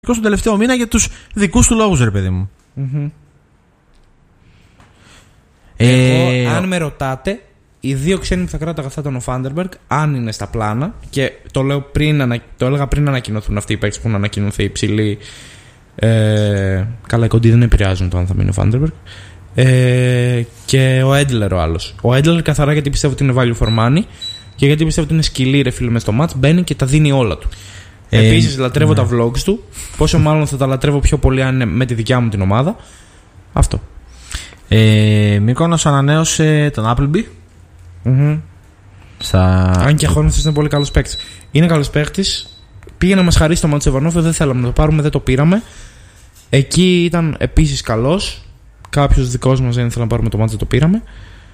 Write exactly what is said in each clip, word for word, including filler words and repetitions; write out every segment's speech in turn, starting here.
στον τελευταίο μήνα για τους δικούς του λόγους, ρε παιδί μου. Mm-hmm. Ε, Εγώ, αν με ρωτάτε, οι δύο ξένοι που θα κράταγα θα ήταν ο Φάντερμπεργκ, αν είναι στα πλάνα. Και το, λέω πριν, το έλεγα πριν ανακοινωθούν αυτοί οι παίκτες που έχουν ανακοινωθεί υψηλοί. Ε, καλά, οι κοντοί δεν επηρεάζουν το αν θα μείνει ο Φάντερμπεργκ. Ε, και ο Έντλερ ο άλλος. Ο Έντλερ καθαρά γιατί πιστεύω ότι είναι value for money και γιατί πιστεύω ότι είναι σκυλή, ρε φίλε, μες στο match. Μπαίνει και τα δίνει όλα του. Ε, Επίσης, λατρεύω ναι. τα vlogs του. Πόσο μάλλον θα τα λατρεύω πιο πολύ αν είναι με τη δικιά μου την ομάδα. Αυτό. Ε, Μύκονος ανανέωσε τον Appleby. Mm-hmm. Στα... Αν και Χόρνετς είναι πολύ καλός παίκτης. Είναι καλός παίκτης. Πήγε να μας χαρίσει το Ματσεβανόφ, δεν θέλαμε να το πάρουμε, δεν το πήραμε. Εκεί ήταν επίσης καλός. Κάποιος δικός μας δεν ήθελε να πάρουμε το μάτς, δεν το πήραμε.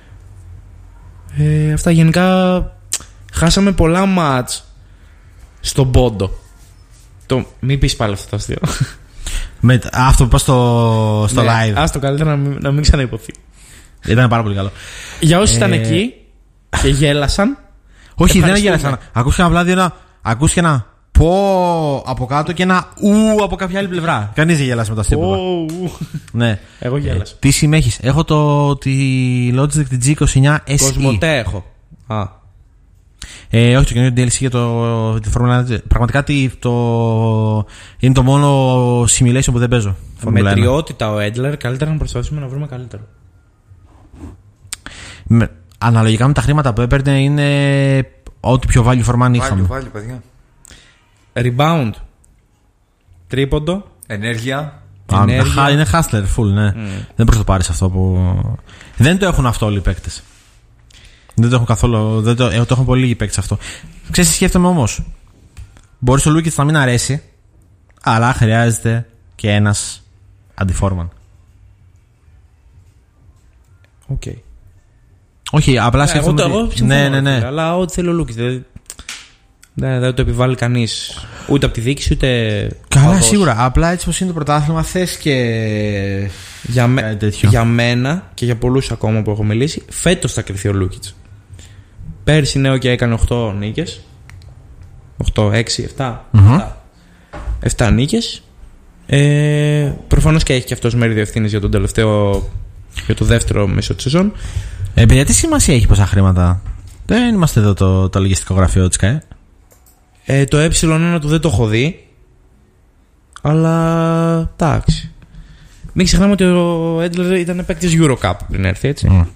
Ε, αυτά γενικά. Χάσαμε πολλά μάτς στον πόντο. Το... Μην πεις πάλι αυτό το αστείο. Με, αυτό που πας στο, στο ναι, live. Άστο καλύτερα να μην, να μην ξαναϋποθεί. Ήταν πάρα πολύ καλό. Για όσοι ε... ήταν εκεί και γέλασαν. Όχι, δεν γέλασαν. Ακούστηκε απλά δύο ένα. Ακούστηκε ένα πω από κάτω και ένα ου από κάποια άλλη πλευρά. Κανείς δεν γέλασε με το αστείο που ναι. Εγώ γέλασα. Ε, τι sim έχεις? Έχω το, τη Logitech τη τζι είκοσι εννιά ες ι. Κοσμοτέ έχω. Α. Ε, όχι, το καινούριο ντι ελ σι για το, τη Formula ένα. Πραγματικά το, είναι το μόνο simulation που δεν παίζω. Με τριότητα ο Έντλερ, καλύτερα να προσπαθήσουμε να βρούμε καλύτερο. Με, αναλογικά με τα χρήματα που έπαιρνε είναι ό,τι πιο value for money είχαμε. Value, παιδιά. Rebound. Τρίποντο. Ενέργεια. Α, ενέργεια. Είναι hustler full, ναι. Mm. Δεν μπορείς να το πάρεις αυτό που. Δεν το έχουν αυτό όλοι οι παίκτες. Δεν το έχουν καθόλου. Δεν το, ε, το έχουν πολύ λίγοι παίκτες αυτό. Ξέρεις τι σκέφτομαι όμως? Μπορείς ο Λούκιτς να μην αρέσει, αλλά χρειάζεται και ένας αντιφόρμαν. Οκ. Okay. Όχι, απλά ναι, σκέφτομαι. Εγώ, εγώ ναι, ναι, ναι. Αλλά ό,τι θέλει ο Λούκιτς. Δεν, δεν, δεν το επιβάλλει κανείς. Ούτε από τη διοίκηση ούτε. Καλά, παδός. Σίγουρα. Απλά έτσι πως είναι το πρωτάθλημα, θες και. Για, με, για μένα και για πολλούς ακόμα που έχω μιλήσει, φέτος θα κρυφθεί ο Λούκιτς. Πέρσι νέο και έκανε οκτώ νίκες. οκτώ, έξι, επτά. Mm-hmm. επτά νίκες. Ε, προφανώς και έχει και αυτός μερίδιο ευθύνης για τον τελευταίο. Για το δεύτερο μισό της σεζόν. Ε, παιδιά, τι σημασία έχει πόσα χρήματα? Δεν είμαστε εδώ το, το λογιστικό γραφείο της ΚΑΕ. Ε, το ε ένα του δεν το έχω δει. Αλλά εντάξει. Μην ξεχνάμε ότι ο Έντλερ ήταν παίκτης Eurocup πριν έρθει, έτσι. Mm.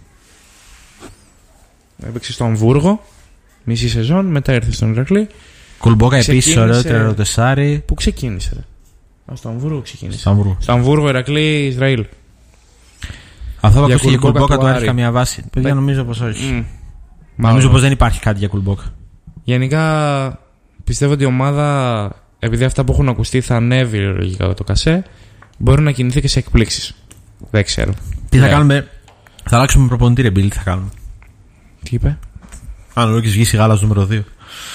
Έπαιξε στο Αμβούργο μισή σεζόν, μετά ήρθε στον Ηρακλή. Κουλμπόκα επίσης, ωραίο τερατεσάρι. Πού ξεκίνησε, ρε? Α, στο Αμβούργο ξεκίνησε. Στο Αμβούργο, στο Αμβούργο Ηρακλή, Ισραήλ. Αυτό που ακούστηκε για Κουλμπόκα του Άρη καμία βάση. Παιδιά, νομίζω πως όχι. Mm. Νομίζω πως δεν υπάρχει κάτι για Κουλμπόκα. Γενικά πιστεύω ότι η ομάδα, επειδή αυτά που έχουν ακουστεί θα ανέβει λογικά το κασέ, μπορεί να κινηθεί και σε εκπλήξεις. Δεν ξέρω. Τι θα yeah. κάνουμε? Θα αλλάξουμε προπονητή, ρε Μπίλ, τι θα κάνουμε? Τι είπε? Αν ο Λούκης βγει σιγάλα στο νούμερο δύο.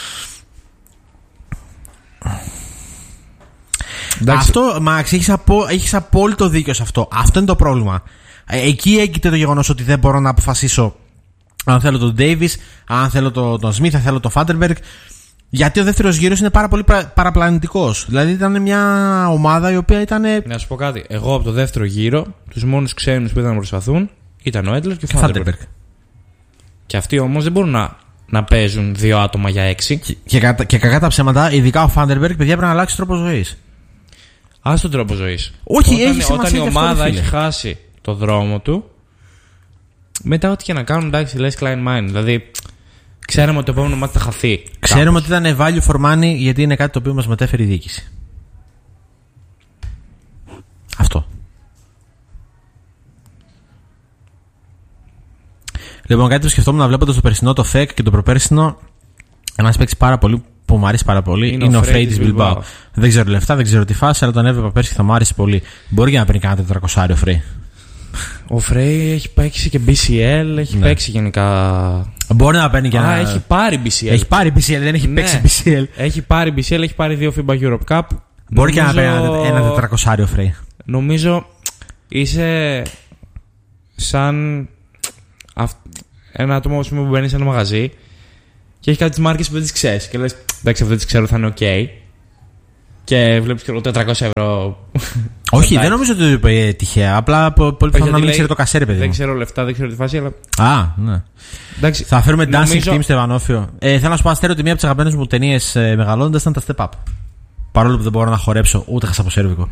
Αυτό, Μαξ, έχεις, απο, έχεις απόλυτο δίκιο σε αυτό. Αυτό είναι το πρόβλημα. Εκεί έγκυται το γεγονός ότι δεν μπορώ να αποφασίσω αν θέλω τον Ντέιβις, αν θέλω τον, τον Σμιθ, αν θέλω τον Φάντερμπεργκ. Γιατί ο δεύτερος γύρος είναι πάρα πολύ παραπλανητικός. Δηλαδή ήταν μια ομάδα η οποία ήταν. Να σου πω κάτι. Εγώ από το δεύτερο γύρο, τους μόνους ξένους που ήταν να προσπαθούν ήταν ο Έντλερ και ο Φάντερμπεργκ. Και αυτοί όμως δεν μπορούν να, να παίζουν δύο άτομα για έξι. Και, και, κα, και κακά τα ψέματα, ειδικά ο Φάντερμπεργκ, παιδιά, πρέπει να αλλάξει τρόπο ζωής. Ας τον τρόπο ζωής. Όχι, όταν, έχει σημασία. Όταν η ομάδα αυτό, έχει χάσει το δρόμο του, μετά ό,τι και να κάνουν, εντάξει, λες Klein Mind. Δηλαδή, ξέραμε ότι το επόμενο μάτι θα χαθεί. Ξέρουμε κάπως. ότι ήταν value for money, γιατί είναι κάτι το οποίο μας μετέφερε η διοίκηση. Αυτό. Λοιπόν, κάτι που σκεφτόμουν να βλέποντας το περσινό, το Θεκ και το προπέρσινο, ένας παίκτης πάρα πολύ που μου αρέσει πάρα πολύ είναι, είναι ο Φρέι της Bilbao. Δεν ξέρω λεφτά, δεν ξέρω τι φάση, αλλά τον έβλεπα πέρσι και θα μου άρεσε πολύ. Μπορεί και να παίρνει κανένα τετρακόσια ο Φρέι. Ο Φρέι έχει παίξει και μπι σι ελ, έχει ναι. παίξει γενικά. Μπορεί να παίρνει και ένα. Α, έχει πάρει μπι σι ελ. Έχει πάρει μπι σι ελ, δεν έχει ναι. παίξει μπι σι ελ. Έχει πάρει μπι σι ελ, έχει πάρει δύο φίμπα Europe Cup. Μπορεί νομίζω... και να παίρνει ένα τετρακόσια ο Φρέι. Νομίζω είσαι σαν αυ... ένα άτομο που μπαίνει σε ένα μαγαζί και έχει κάτι τις μάρκες που δεν τις ξέρεις. Και λες, εντάξει, αυτό δεν τις ξέρω, θα είναι ok. Και βλέπει και τετρακόσια ευρώ. Όχι, δεν νομίζω ότι το είπε τυχαία. Απλά πολύ πιθανό να μην ξέρει το κασέρι, παιδί. Δεν ξέρω λεφτά, δεν ξέρω τη φάση, αλλά. Α, ναι. Εντάξει, θα φέρουμε νομίζω... Dancing Team στο Ευανόφιο. Ε, θέλω να σου πω, Αστέρω, ότι μία από τι αγαπημένες μου ταινίες ε, μεγαλώνοντας ήταν τα Step Up. Παρόλο που δεν μπορώ να χορέψω ούτε χασαποσέρβικο.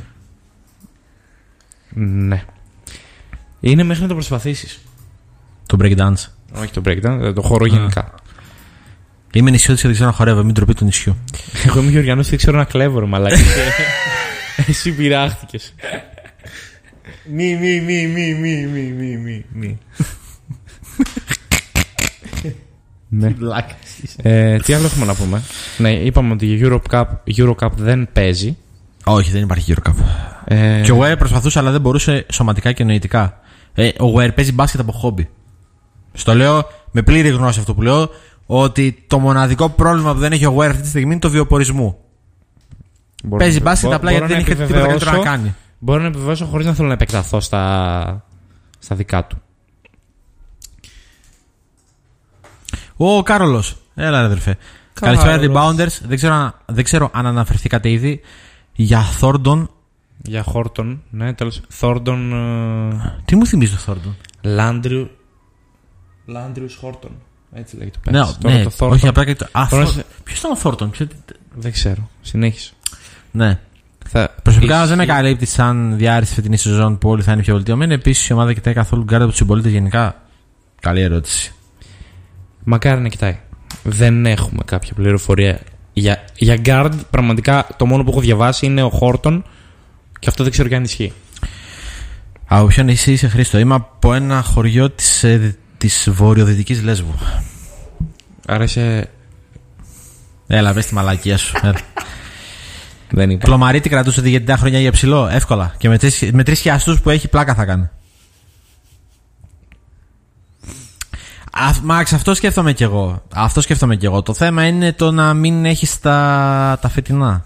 Ναι. Είναι μέχρι να το προσπαθήσεις. Το breakdance. Όχι το breakdance, το χώρο γενικά. Είμαι νησιώτης και δεν ξέρω να χορεύω, μην τροπεί το νησιό. Εγώ είμαι Γεωργιανός και δεν ξέρω να κλέβω, ρε μαλάκα. Εσύ πειράχτηκες. Μη, μη, μη, μη, μη, μη, μη, μη, μη. Ναι. ε, τι άλλο έχουμε να πούμε. Ναι, είπαμε ότι η Eurocup, Eurocup δεν παίζει. Όχι, δεν υπάρχει Eurocup. Ε... Και ο Weir προσπαθούσε, αλλά δεν μπορούσε σωματικά και νοητικά. Ε, ο Weir παίζει μπάσκετ από χόμπι. Στο λέω με πλήρη γνώση αυτό που λέω, ότι το μοναδικό πρόβλημα που δεν έχει ο Weir αυτή τη στιγμή είναι το βιοπορισμό. Μπορώ παίζει μπάσκετ μπο, απλά γιατί δεν έχει τίποτα καλύτερο να κάνει. Μπορώ να επιβεβαιώσω χωρίς να θέλω να επεκταθώ στα, στα δικά του. Ο Κάρολος. Έλα, ρε αδερφέ. Καλησπέρα, Rebounders. Δεν ξέρω, δεν ξέρω αν αναφερθήκατε ήδη για Θόρντον. Για Χόρτον, ναι, τέλος. Θόρντον. Uh... Τι μου θυμίζει το Θόρντον? Λάντριου. Λάντριους Χόρτον. Έτσι λέγεται. Ναι, τώρα ναι, το Θόρντον. όχι απλά και το. Α, τώρα... Ποιος ήταν ο Θόρντον? Δεν ξέρω. Συνέχισε. Ναι. Θα... Προσωπικά Είσαι... δεν με καλύπτει σαν διάρρηση φετινή σεζόν που όλοι θα είναι πιο βελτιωμένοι. Επίσης η ομάδα κοιτάει καθόλου γκάρτα από τους συμπολίτες γενικά? Καλή ερώτηση. Μακάρι να κοιτάει. Δεν έχουμε κάποια πληροφορία για, για guard. Πραγματικά το μόνο που έχω διαβάσει είναι ο Χόρτον και αυτό δεν ξέρω και αν ισχύει. Α, ποιον εσύ είσαι, Χρήστο? Είμαι από ένα χωριό της, ε, της βορειοδυτικής Λέσβου. Άρα είσαι... Έλα, βρες τη μαλακία σου. Δεν είναι. Πλωμαρίτη κρατούσε τη διαιτητά χρονιά για ψηλό, εύκολα. Και με τρεις, με τρεις χιαστούς που έχει πλάκα θα κάνει. Α, Μάξ, αυτό σκέφτομαι κι εγώ. Αυτό σκέφτομαι κι εγώ. Το θέμα είναι το να μην έχεις τα, τα φετινά.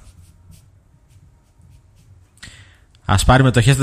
Ας πάρει μετοχές.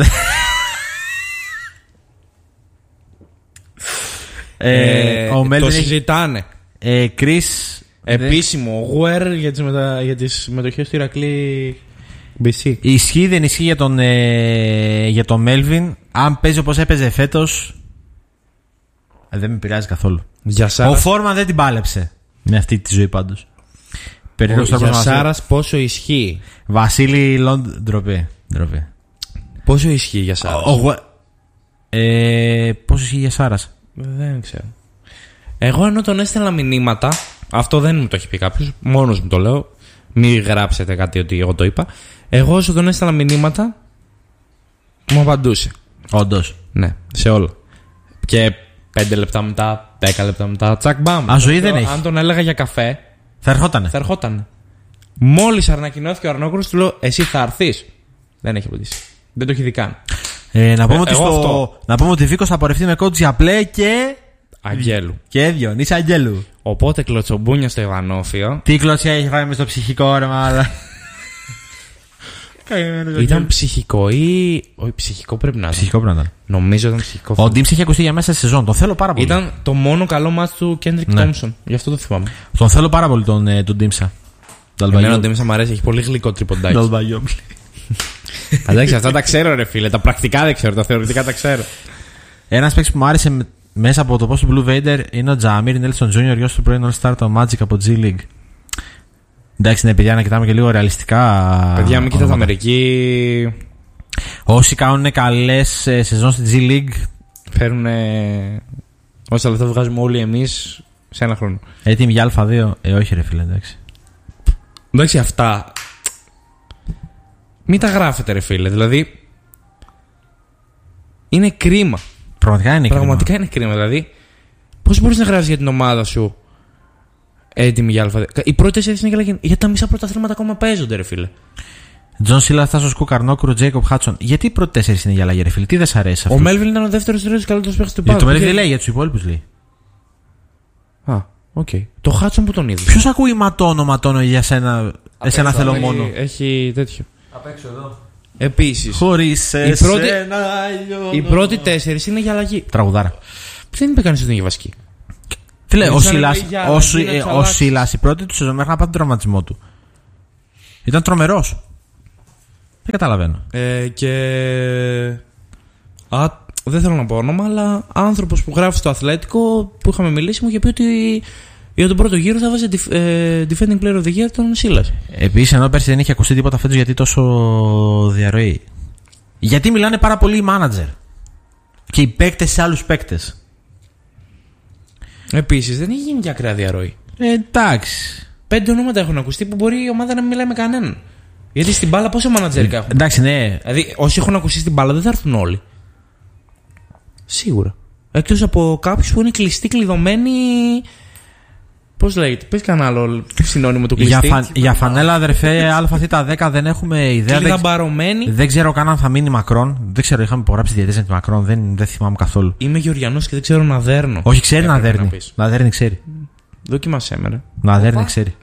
ε, ο Μέλβιν το συζητάνε. Ε, Chris, επίσημο. Γουέρ για τις, μετα... για τις μετοχές του Ηρακλή μπι σι. Ισχύει, δεν ισχύει για τον, ε, για τον Μέλβιν. Αν παίζει όπως έπαιζε φέτος, δεν με πειράζει καθόλου. Για Σάρας... Ο Φόρμαν δεν την πάλεψε με αυτή τη ζωή πάντως. Ο, για Σάρας πόσο ισχύει? Βασίλη Λόντ, ντροπή. ντροπή. Πόσο ισχύει για Σάρας? Ο, ο, ε, πόσο ισχύει για Σάρας? Δεν ξέρω. Εγώ ενώ τον έστελνα μηνύματα, αυτό δεν μου το έχει πει κάποιος, μόνος μου το λέω, μην γράψετε κάτι ότι εγώ το είπα. Εγώ όσο τον έστελνα μηνύματα, μου απαντούσε. Όντως? Ναι, σε όλα. Και πέντε λεπτά μετά, δέκα λεπτά μετά, τσακ μπαμ. Α, ζωή δεν έχει. Αν τον έλεγα για καφέ, θα ερχότανε. Θα ερχότανε. Μόλις ανακοινώθηκε ο Αρνόκουρος, του λέω: εσύ θα έρθεις? Δεν έχει απαντήσει. Δεν το έχει δει καν. Ε, να, πούμε ε, ότι στο... να πούμε ότι ο Βίκος θα πορευτεί με κόντζι απλέ και. Αγγέλου. Και Διονύση Αγγέλου. Οπότε κλωτσομπούνια στο Ευανόφιο. Τι κλωτσιά έχει φάει μες στο ψυχικό, ρε μάλλον. Ήταν ψυχικό ή. Όχι, ψυχικό πρέπει να ήταν. Ψυχικό πρέπει να ήταν. Νομίζω ήταν ψυχικό. Ο Ντίμς είχε ακουστεί για μέσα σε σεζόν. Τον θέλω πάρα πολύ. Ήταν το μόνο καλό μάτς του Κέντρικ ναι. Τόμψον. Γι' αυτό το θυμάμαι. Τον θέλω πάρα πολύ τον, ε, τον Ντίμσα. Εμένα ο Ντίμσα μου αρέσει, έχει πολύ γλυκό τριποντάκι. Εντάξει, αυτά τα ξέρω, ρε φίλε. Τα πρακτικά δεν ξέρω, τα θεωρητικά τα ξέρω. Ένα παίκτης που μου άρεσε μέσα από το post του Blue Vader είναι ο Τζαμίρ Νέλσον Τζούνιορ, γιος του πρώην All Star, το Magic από G League. Εντάξει, ναι, παιδιά, να κοιτάμε και λίγο ρεαλιστικά. Παιδιά, μην κοιτάτε Αμερική. Όσοι κάνουν καλές σεζόν στη G League φέρουν όσα λεφτά βγάζουμε όλοι εμείς σε ένα χρόνο. Έτοιμοι για Α2. Ε, όχι, ρε φίλε, εντάξει. Εντάξει, αυτά. Μην τα γράφετε, ρε φίλε. Δηλαδή. Είναι κρίμα. Πραγματικά είναι Πραγματικά κρίμα. είναι κρίμα. Δηλαδή, πώς μπορείς να γράψεις για την ομάδα σου έτοιμη για Α2? Οι πρώτες τέσσερις είναι για, γιατί τα μισά πρωταθλήματα ακόμα παίζονται, ρε φίλε. Τζον Σίλα, Θάσος Κουκ, Αρνόκουρο, Τζέικοπ Χάτσον. Γιατί οι πρώτες τέσσερις είναι για αλλαγή, ρε φίλε? Τι δεν σ' αρέσει αυτό? Ο Μέλβιν ήταν ο δεύτερος τρίτος καλύτερος παίκτης του Πάκου. Το Μέλβιν και... δεν λέει για τους υπόλοιπους, λέει. Α, οκ. Okay. Το Χάτσον που τον είδε. Ποιος ακούει ματώνο, ματώνο για σένα? Εσένα θέλω έχει, μόνο. Έχει τέτοιο. Απ' έξω εδώ. Επίσης. Χωρίς εσένα πρώτη... Οι πρώτοι τέσσερις είναι για αλλαγή. Τραγουδάρα. Δεν είπε κανείς ότι είναι για βασική. Φίλε, ο Σίλας, ο Σίλας η πρώτη του σεζόν μέχρι να πάει τον τραυματισμό του. Ήταν τρομερός. Δεν καταλαβαίνω. Ε, και. Α, δεν θέλω να πω όνομα, αλλά άνθρωπος που γράφει στο Αθλέτικο που είχαμε μιλήσει μου είχε πει ότι για τον πρώτο γύρο θα βάζει Defending Player of the Year τον Σίλας. Επίσης, ενώ πέρσι δεν είχε ακουστεί τίποτα φέτος, γιατί τόσο διαρροή. Γιατί μιλάνε πάρα πολύ οι manager και οι παίκτες σε άλλους παίκτες. Επίσης, δεν έχει γίνει και ακραία διαρροή. Ε, εντάξει. Πέντε ονόματα έχουν ακουστεί που μπορεί η ομάδα να μην μιλάει με κανέναν. Γιατί στην μπάλα πόσα μανατζέρικα έχουν. Εντάξει, ναι. Δηλαδή, όσοι έχουν ακουστεί στην μπάλα δεν θα έρθουν όλοι. Σίγουρα. Εκτός από κάποιους που είναι κλειστοί, κλειδωμένοι. Πώς λέγεται, πες κανένα άλλο συνώνυμο του κλειστή. Για, φα... για φανέλα, αδερφέ, ΑΘ10 δεν έχουμε ιδέα. Κλειδαμπαρωμένοι. Δεν ξέρω καν αν θα μείνει Μακρόν. Δεν ξέρω, είχαμε υπογράψει διαιτές με τη Μακρόν. Δεν, δεν θυμάμαι καθόλου. Είμαι Γεωργιανός και δεν ξέρω να δέρνω. Όχι, ξέρει να δέρνει. Να δέρνει, ξέρει. Δοκίμασέ με, ρε. Να δέρνει, ξέρει.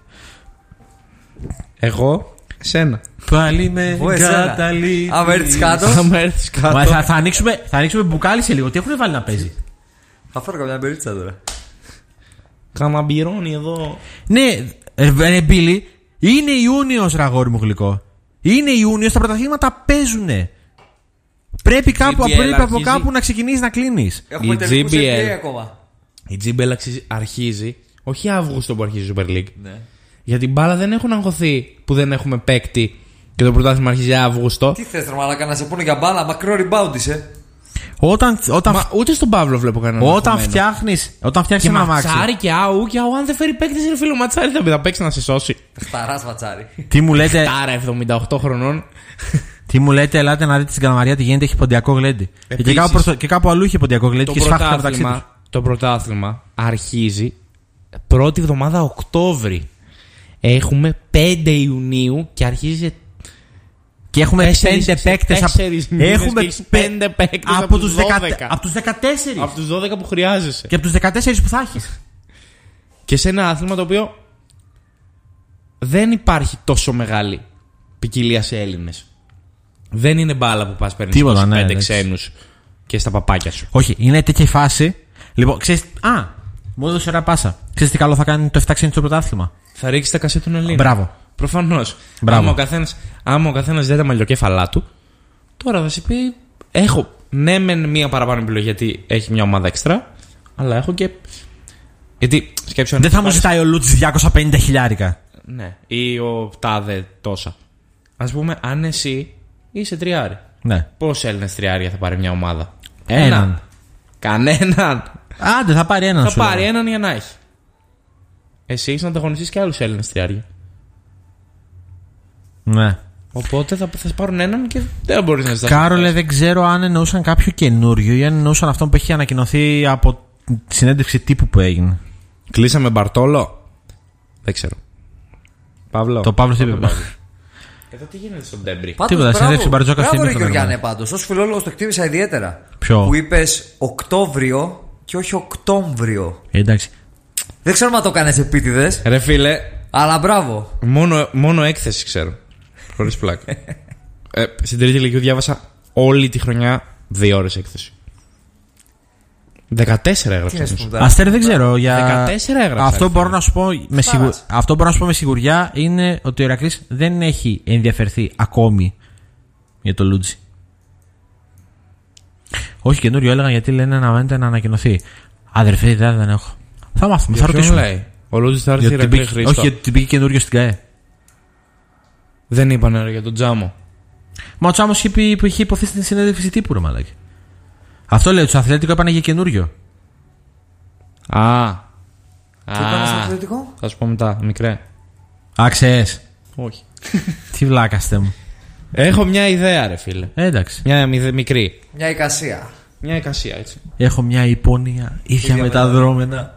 Εγώ, εσένα. Πάλι με καταλήτη. Άμα έρθεις κάτω. Άμα έρθεις κάτω. Μα θα, θα, ανοίξουμε, θα ανοίξουμε μπουκάλι σε λίγο. Τι έχουν βάλει να παίζει. Θα φέρω καμιά μπερίτσα τώρα. Καμαμπυρώνει εδώ. Ναι, ρε Μπίλι, είναι Ιούνιος, ραγόρι μου γλυκό. Είναι Ιούνιος, τα πρωταθλήματα παίζουνε. Πρέπει, κάπου, πρέπει από κάπου να ξεκινήσει να κλείνει. Έχουμε τελικούς N B A ακόμα. Η τζι μπι ελ αρχίζει, όχι Αύγουστο που αρχίζει η Super League. Ναι. Για την μπάλα δεν έχουν αγχωθεί που δεν έχουμε παίκτη και το πρωτάθλημα αρχίζει Αύγουστο. Τι θες, ρε μαλάκα, να σε πούνε για μπάλα, μακρό rebound είσαι. Όταν, όταν, Μα ούτε στον Παύλο βλέπω κανέναν. Όταν φτιάχνεις όταν φτιάχνεις και ένα μάξι. Ματσάρι και άου και άου, αν δεν φέρει παίκτη, είναι φίλο Ματσάρι, θα, θα παίξει να σε σώσει. Σταράς Ματσάρι. Τι μου λέτε, Άρα εβδομήντα οκτώ χρονών. τι μου λέτε, ελάτε να δείτε στην Καλαμαριά τι γίνεται, έχει ποντιακό γλέντι. Και κάπου, προς, και κάπου αλλού είχε ποντιακό γλέντι Το και σφάχτηκαν μεταξύ τους. πρωτάθλημα, το πρωτάθλημα αρχίζει πρώτη εβδομάδα Οκτώβρη. Έχουμε πέντε Ιουνίου και αρχίζει. Και έχουμε πέντε παίκτες από, έχουμε πέντε παίκτες από, από, τους δώδεκα. από τους δεκατέσσερις. Από τους δώδεκα που χρειάζεσαι. Και από τους δεκατέσσερις που θα έχεις. Και σε ένα άθλημα το οποίο δεν υπάρχει τόσο μεγάλη ποικιλία σε Έλληνες. Δεν είναι μπάλα που πας παίρνεις Τίποτα, ναι, πέντε ναι, ξένους και στα παπάκια σου. Όχι, είναι τέτοια η φάση. Λοιπόν, ξέρεις. Α, μου έδωσε ωραία πάσα. Ξέρεις τι καλό θα κάνει το εφτά ξένοι στο πρωτάθλημα. Θα ρίξει τα κασέ των Ελλήνων. Μπράβο. Προφανώς. Μπράβο. Άμα ο καθένας, άμα ο καθένας δεν τα μαλλιοκέφαλά του, τώρα θα σου πει: έχω ναι, μεν μία παραπάνω επιλογή γιατί έχει μια ομάδα εξτρά, αλλά έχω και. Γιατί σκέψου αν. Δεν θα μου ζητάει ο Λούτζης διακόσια πενήντα χιλιάρικα. Ναι, ή ο Τάδε τόσα. Ας πούμε, αν εσύ είσαι τριάρι. Ναι. Πόσοι Έλληνες τριάρια θα πάρει μια ομάδα? Έναν. Κανέναν. Άντε, θα πάρει έναν. Θα σου πάρει λέω. έναν για να έχει. Εσύ έχεις να ανταγωνιστείς και άλλους Έλληνες τριάρια. Ναι. Οπότε θα, θα πάρουν έναν και δεν μπορείς να ζητάς. Κάρολε, δεν ξέρω αν εννοούσαν κάποιο καινούριο ή αν εννοούσαν αυτό που έχει ανακοινωθεί από τη συνέντευξη τύπου που έγινε. Κλείσαμε Μπαρτόλο. Δεν ξέρω. Παύλο. Το Παύλο τι είπε. Εδώ τι γίνεται στον Ντέμπρι. Τίποτα, συνέντευξη Μπαρτζόκα στην στην Μπαρτζόκα. Μπράβο, ρε Γεωργιάνε, πάντως. Ως φιλόλογος το εκτίμησα ιδιαίτερα. Ποιο? Που είπες Οκτώβριο και όχι Οκτώβριο. Ε, εντάξει. Δεν ξέρω αν το κάνεις επίτηδες. Ρε φίλε, Αλλά μπράβο. μόνο, μόνο έκθεση ξέρω. Χωρίς πλάκα. ε, στην τρίτη ηλικίου διάβασα όλη τη χρονιά δύο ώρες έκθεση. δεκατέσσερα έγραψα. Αστέρι, δεν ξέρω. Για... δεκατέσσερα έγραψα. Αυτό, μπορώ να σου πω με σιγου... Φάρας. Αυτό μπορώ να σου πω με σιγουριά είναι ότι ο Ηρακλής δεν έχει ενδιαφερθεί ακόμη για το Λούτζι. Όχι καινούριο, έλεγα γιατί λένε να μένετε να ανακοινωθεί. Αδερφέ, ιδέα δεν έχω. Θα μάθουμε, θα ρωτήσουμε. Λέει. Ο Λούτζης θα έρθει Γιατί Ηρακλή μπήκε- Χρήστο. όχι, γιατί την πήγε καινούριο στην ΚΑΕ. Δεν είπανε ρε, για τον Τζάμο. Μα ο Τσάμος είχε, πει- που είχε υποθεί στην συνέντευξη τύπου, ρε μαλάκι. Αυτό λέει, του Αθλέτικο έπανε για καινούριο. Α. Τι είπαμε στο Αθλητικό? Θα σου πω μετά, μικρέ. Α, ξέρεις. Όχι. Τι βλάκαστε μου. Έχω μια ιδέα, ρε φίλε. Ε, εντάξει. Μια μηδε- μικρή. Μια εικασία. Μια εικασία, έτσι. Έχω μια υπόνοια ίδια με τα δρόμενα.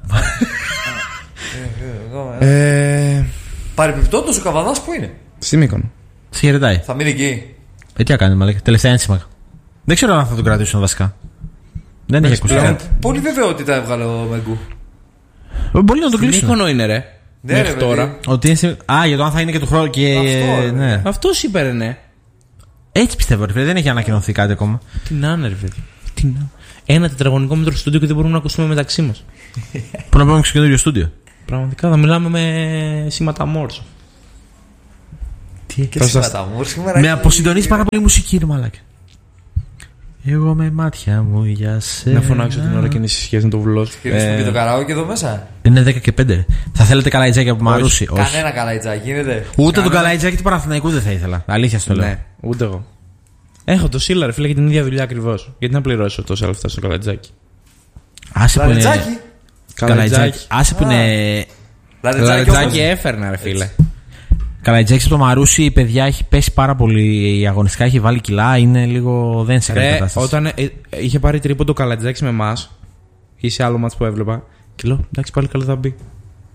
Ε, Παρεπιπτόντως ο Καβαδάς που είναι? στη Μύκονο. Σε χαιρετάει. Θα μείνει εκεί. Ε, τι έκανε, μαλάκι. Τελευταία ένσημα. Δεν ξέρω αν θα τον κρατήσουν βασικά. Δεν έχει ακουστεί Πλέον, κάτι. πολύ βεβαιότητα έβγαλε ο Μεγκού. Ε, Μπορεί να τον Στη κλείσουν. Μύκονο είναι, ρε. Ναι, Μέχρι ρε, τώρα. παιδί. Ότι είναι σε- Α, για το αν θα είναι και του χρόνου και. Αυτό, ρε. ναι. Αυτό είπε, ρε, ναι. Έτσι πιστεύω, ρε φίλε. Δεν έχει ανακοινωθεί κάτι ακόμα. Τι να είναι, ρε, παιδί. Τι να. Ένα τετραγωνικό μέτρο στο στούντιο και δεν μπορούμε να ακουστούμε μεταξύ μας. Πού να πάμε στο καινούριο στούντιο. Πραγματικά θα μιλάμε με σήματα Morse. Τι Και σήμερα μου, σήμερα. Με αποσυντονίζει πάρα πολύ μουσική, ρε μαλάκα. Εγώ με μάτια μου για σένα. Να φωνάξω την ώρα και είναι σε σχέση με το βουλό. Χειρίζουμε και το καράο και εδώ μέσα. Είναι δέκα και πέντε. Θα θέλετε καλαϊτζάκι από Μαρούσι? Όχι. Κανένα καλαϊτζάκι, γίνεται. Ούτε τον καλαϊτζάκι του Παναθηναϊκού δεν θα ήθελα. Αλήθεια στο λέω. Ναι, ούτε εγώ. Έχω το Σίλα, ρε φίλε, για την ίδια δουλειά ακριβώς. Γιατί να πληρώσω τόσα λεφτά στο καλαϊτζάκι. Άσε που είναι. Καλαϊτζάκι. Καλαϊτζάκι. Άσε που είναι. Καλαϊτζάκι έφερνα, ρε φίλε. Καλαϊτζάκι από το Μαρούσι, παιδιά, έχει πέσει πάρα πολύ αγωνιστικά, έχει βάλει κιλά, είναι λίγο. Δεν σε καλή κατάσταση. Όταν ε, είχε πάρει τρίποντο καλαϊτζάκι με εμάς ή σε άλλο μάτς που έβλεπα, και λέω εντάξει, πάλι καλά θα μπει.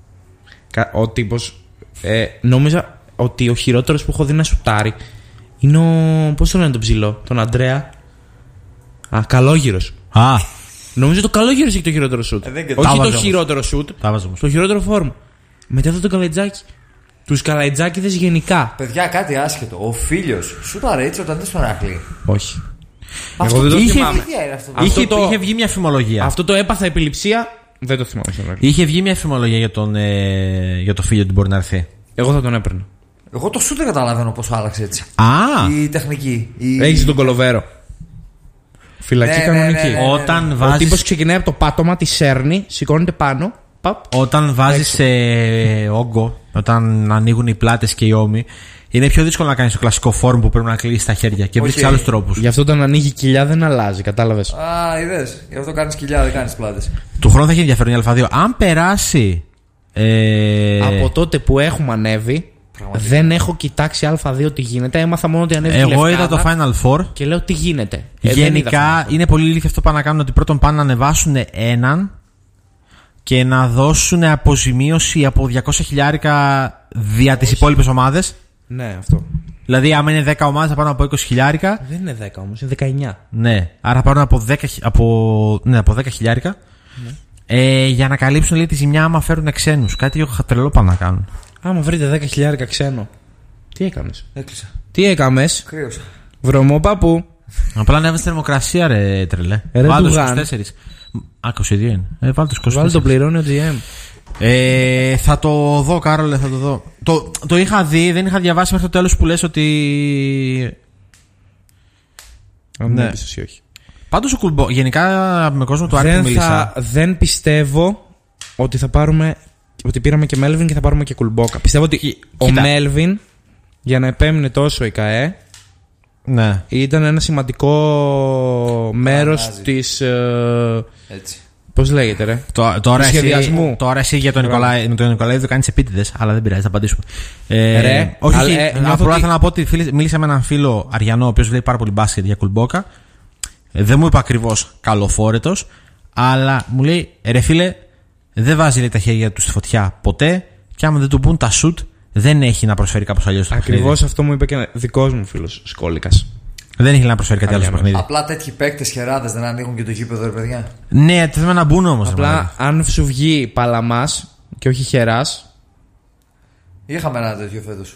Ο τύπος. Ε, νόμιζα ότι ο χειρότερος που έχω δει να σουτάρει είναι ο. Πώς το λένε τον ψηλό, τον Αντρέα. Α, Καλόγυρος. Α. Νομίζω το Καλόγυρος έχει το χειρότερο σουτ. Ε, Όχι το όμως. χειρότερο σουτ, το χειρότερο φόρμ. Μετά αυτό το καλαϊτζάκι. Τους καλαϊτζάκηδες γενικά. Παιδιά, κάτι άσχετο. Ο Φίλιος σούταρε έτσι όταν δεν στον Άκλη. Όχι. Αυτό Εγώ δεν το είχε, θυμάμαι. είναι αυτό. Είχε, το- είχε βγει μια φημολογία. Αυτό το έπαθα επιληψία. Δεν το θυμάμαι στον Άκλη. Είχε βγει μια φημολογία για τον, ε, για το φίλο ότι μπορεί να έρθει. Εγώ θα τον έπαιρνα. Εγώ το σου δεν καταλαβαίνω πώς άλλαξε έτσι. Α! Η τεχνική. Η... Έχεις τον Κολοβέρο. Φυλακή Ναι, ναι, κανονική. ναι, ναι, ναι. Όταν Ο βάζεις, τύπος ξεκινάει από το πάτωμα, τη σέρνει, σηκώνεται πάνω. Παπ. όταν βάζεις ε, όγκο, όταν ανοίγουν οι πλάτες και οι ώμοι, είναι πιο δύσκολο να κάνεις το κλασικό φόρμ που πρέπει να κλείσεις τα χέρια και Όχι. βρίσκεις άλλους τρόπους. Γι' αυτό όταν ανοίγει κοιλιά δεν αλλάζει, κατάλαβες. Α, είδες. Γι' αυτό κάνεις κοιλιά, δεν κάνεις πλάτες. Του χρόνου θα έχει ενδιαφέρον η Α2. Αν περάσει. Ε, Από τότε που έχουμε ανέβει, Πραγματικά. δεν έχω κοιτάξει Α2 τι γίνεται. Έμαθα μόνο ότι ανέβει. εγώ η είδα το Λευκάδα Final Four. και λέω τι γίνεται. Ε, δεν είδα Γενικά Final Four. είναι πολύ ηλίθιο αυτό που πάνε να κάνουν, ότι πρώτον πάνε να ανεβάσουν έναν και να δώσουν αποζημίωση από διακόσια χιλιάρικα δια τις υπόλοιπες ομάδες. Ναι, αυτό. Δηλαδή, άμα είναι δέκα ομάδες θα πάρουν από είκοσι χιλιάρικα. Δεν είναι δέκα όμως, είναι δεκαεννιά. Ναι, άρα θα πάρουν από δέκα, χι- από, ναι, από δέκα χιλιάρικα. Ναι. Ε, για να καλύψουν λέει, τη ζημιά άμα φέρουν ξένους. Κάτι τρελό πάνε να κάνουν. Άμα βρείτε δέκα χιλιάρικα ξένο, τι έκανες. Έκλεισα. Τι έκαμες. Κρύωσα. Βρωμόπαπου. Απλά ανέβασε θερμοκρασία, ρε τρελέ. Ε, ρε, Βάλτε τους Ντουγάν. είκοσι τέσσερα. Α, είκοσι δύο είναι. Ε, βάλτε τους είκοσι τέσσερα. Βάλει το πληρώνει ο τζι εμ. Ε, θα το δω, Κάρολε, θα το δω. Το, το είχα δει, δεν είχα διαβάσει μέχρι το τέλος που λες ότι. Αν Ναι. ναι. Ή όχι. Πάντως ο Κουλμπό, γενικά με κόσμο του Άρη που Δεν, μίλησα. θα, δεν πιστεύω ότι θα πάρουμε. Ότι πήραμε και Μέλβιν και θα πάρουμε και Κουλμπόκα. Πιστεύω ότι Κι- ο κοίτα. Μέλβιν για να επέμεινε τόσο η ΚΑΕ Ναι. ήταν ένα σημαντικό μέρος Παρανάζει. της. Ε, Έτσι. πώς λέγεται, ρε. Το, τώρα, εσύ, σχεδιασμού. τώρα εσύ για τον Νικολάη, με τον Νικολάη το κάνεις επίτηδες, αλλά δεν πειράζει, θα απαντήσουμε. Ε, Ρε, όχι, αλλά, όχι, ε, νιώθω απλά ότι- θέλω να πω ότι φίλε- μίλησα με έναν φίλο Αριανό, ο οποίος βλέπει πάρα πολύ μπάσκετ για Κουλμπόκα. Ε, δεν μου είπε ακριβώς καλοφόρετος, αλλά μου λέει ρε φίλε, δεν βάζει λέει, τα χέρια του στη φωτιά ποτέ, και άμα δεν του πούν τα σουτ, δεν έχει να προσφέρει κάπως αλλιώς στο παιχνίδι. Ακριβώς αυτό μου είπε και ένα δικός μου φίλος Σκόλικας. Δεν έχει να προσφέρει κάτι άλλο στο Αριανός. παιχνίδι. Απλά τέτοιοι παίκτες χεράδες δεν ανοίγουν και το γήπεδο, ρε παιδιά. Ναι, θέλουμε να μπουν όμως. ρε Απλά μαλάκα. αν σου βγει Παλαμάς και όχι Χεράς. Είχαμε ένα τέτοιο φέτος.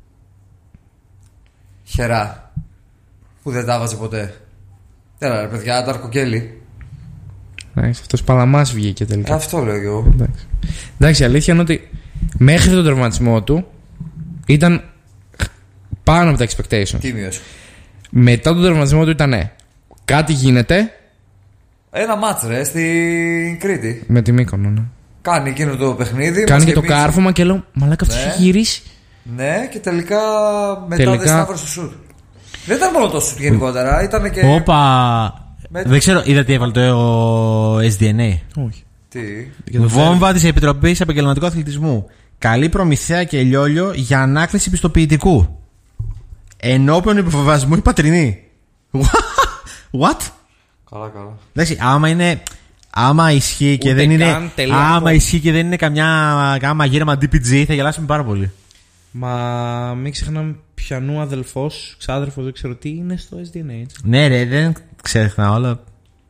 Χερά. Που δεν τα βάζει ποτέ. Έλα, ρε παιδιά, Ταρκοκέλη. Εντάξει, αυτός Παλαμάς βγήκε τελικά. Αυτό λέω κι εγώ. Εντάξει. Εντάξει, η αλήθεια είναι ότι μέχρι τον τραυματισμό του ήταν πάνω από τα expectation. Τίμιος. Μετά τον τραυματισμό του ήταν ναι, κάτι γίνεται Ένα μάτς ρε στην Κρήτη. με τη Μύκονο. Ναι. Κάνει εκείνο το παιχνίδι. Κάνει μας και το γεμίζει. κάρφωμα και λέω μαλάκα αυτός Ναι. έχει γυρίσει. Ναι, και τελικά μετά Τελικά- δεν σταύρωσε το σουτ. Δεν ήταν μόνο το σουτ γενικότερα, ήταν και. Όπα. Με- Δεν ξέρω, είδα τι έβαλε το ο ες ντι εν έι. Όχι. Τι. Βόμβα της Επιτροπής Επαγγελματικού Αθλητισμού. Καλή προμηθεία και λιόλιο για ανάκληση πιστοποιητικού. Ενώπιον υποβεβασμού η πατρινή. What? Καλά, καλά. Εντάξει, άμα είναι. Άμα ισχύει και Ούτε δεν είναι. καν τελεία Άμα com. ισχύει και δεν είναι καμιά κάμα γύρεμα ντι πι τζι, θα γελάσουμε πάρα πολύ. Μα μην ξεχνάμε πιανού αδελφός, ξάδερφος, δεν ξέρω τι είναι στο ες ντι εν έι. Έτσι. Ναι, ρε, δεν ξέχνα όλα.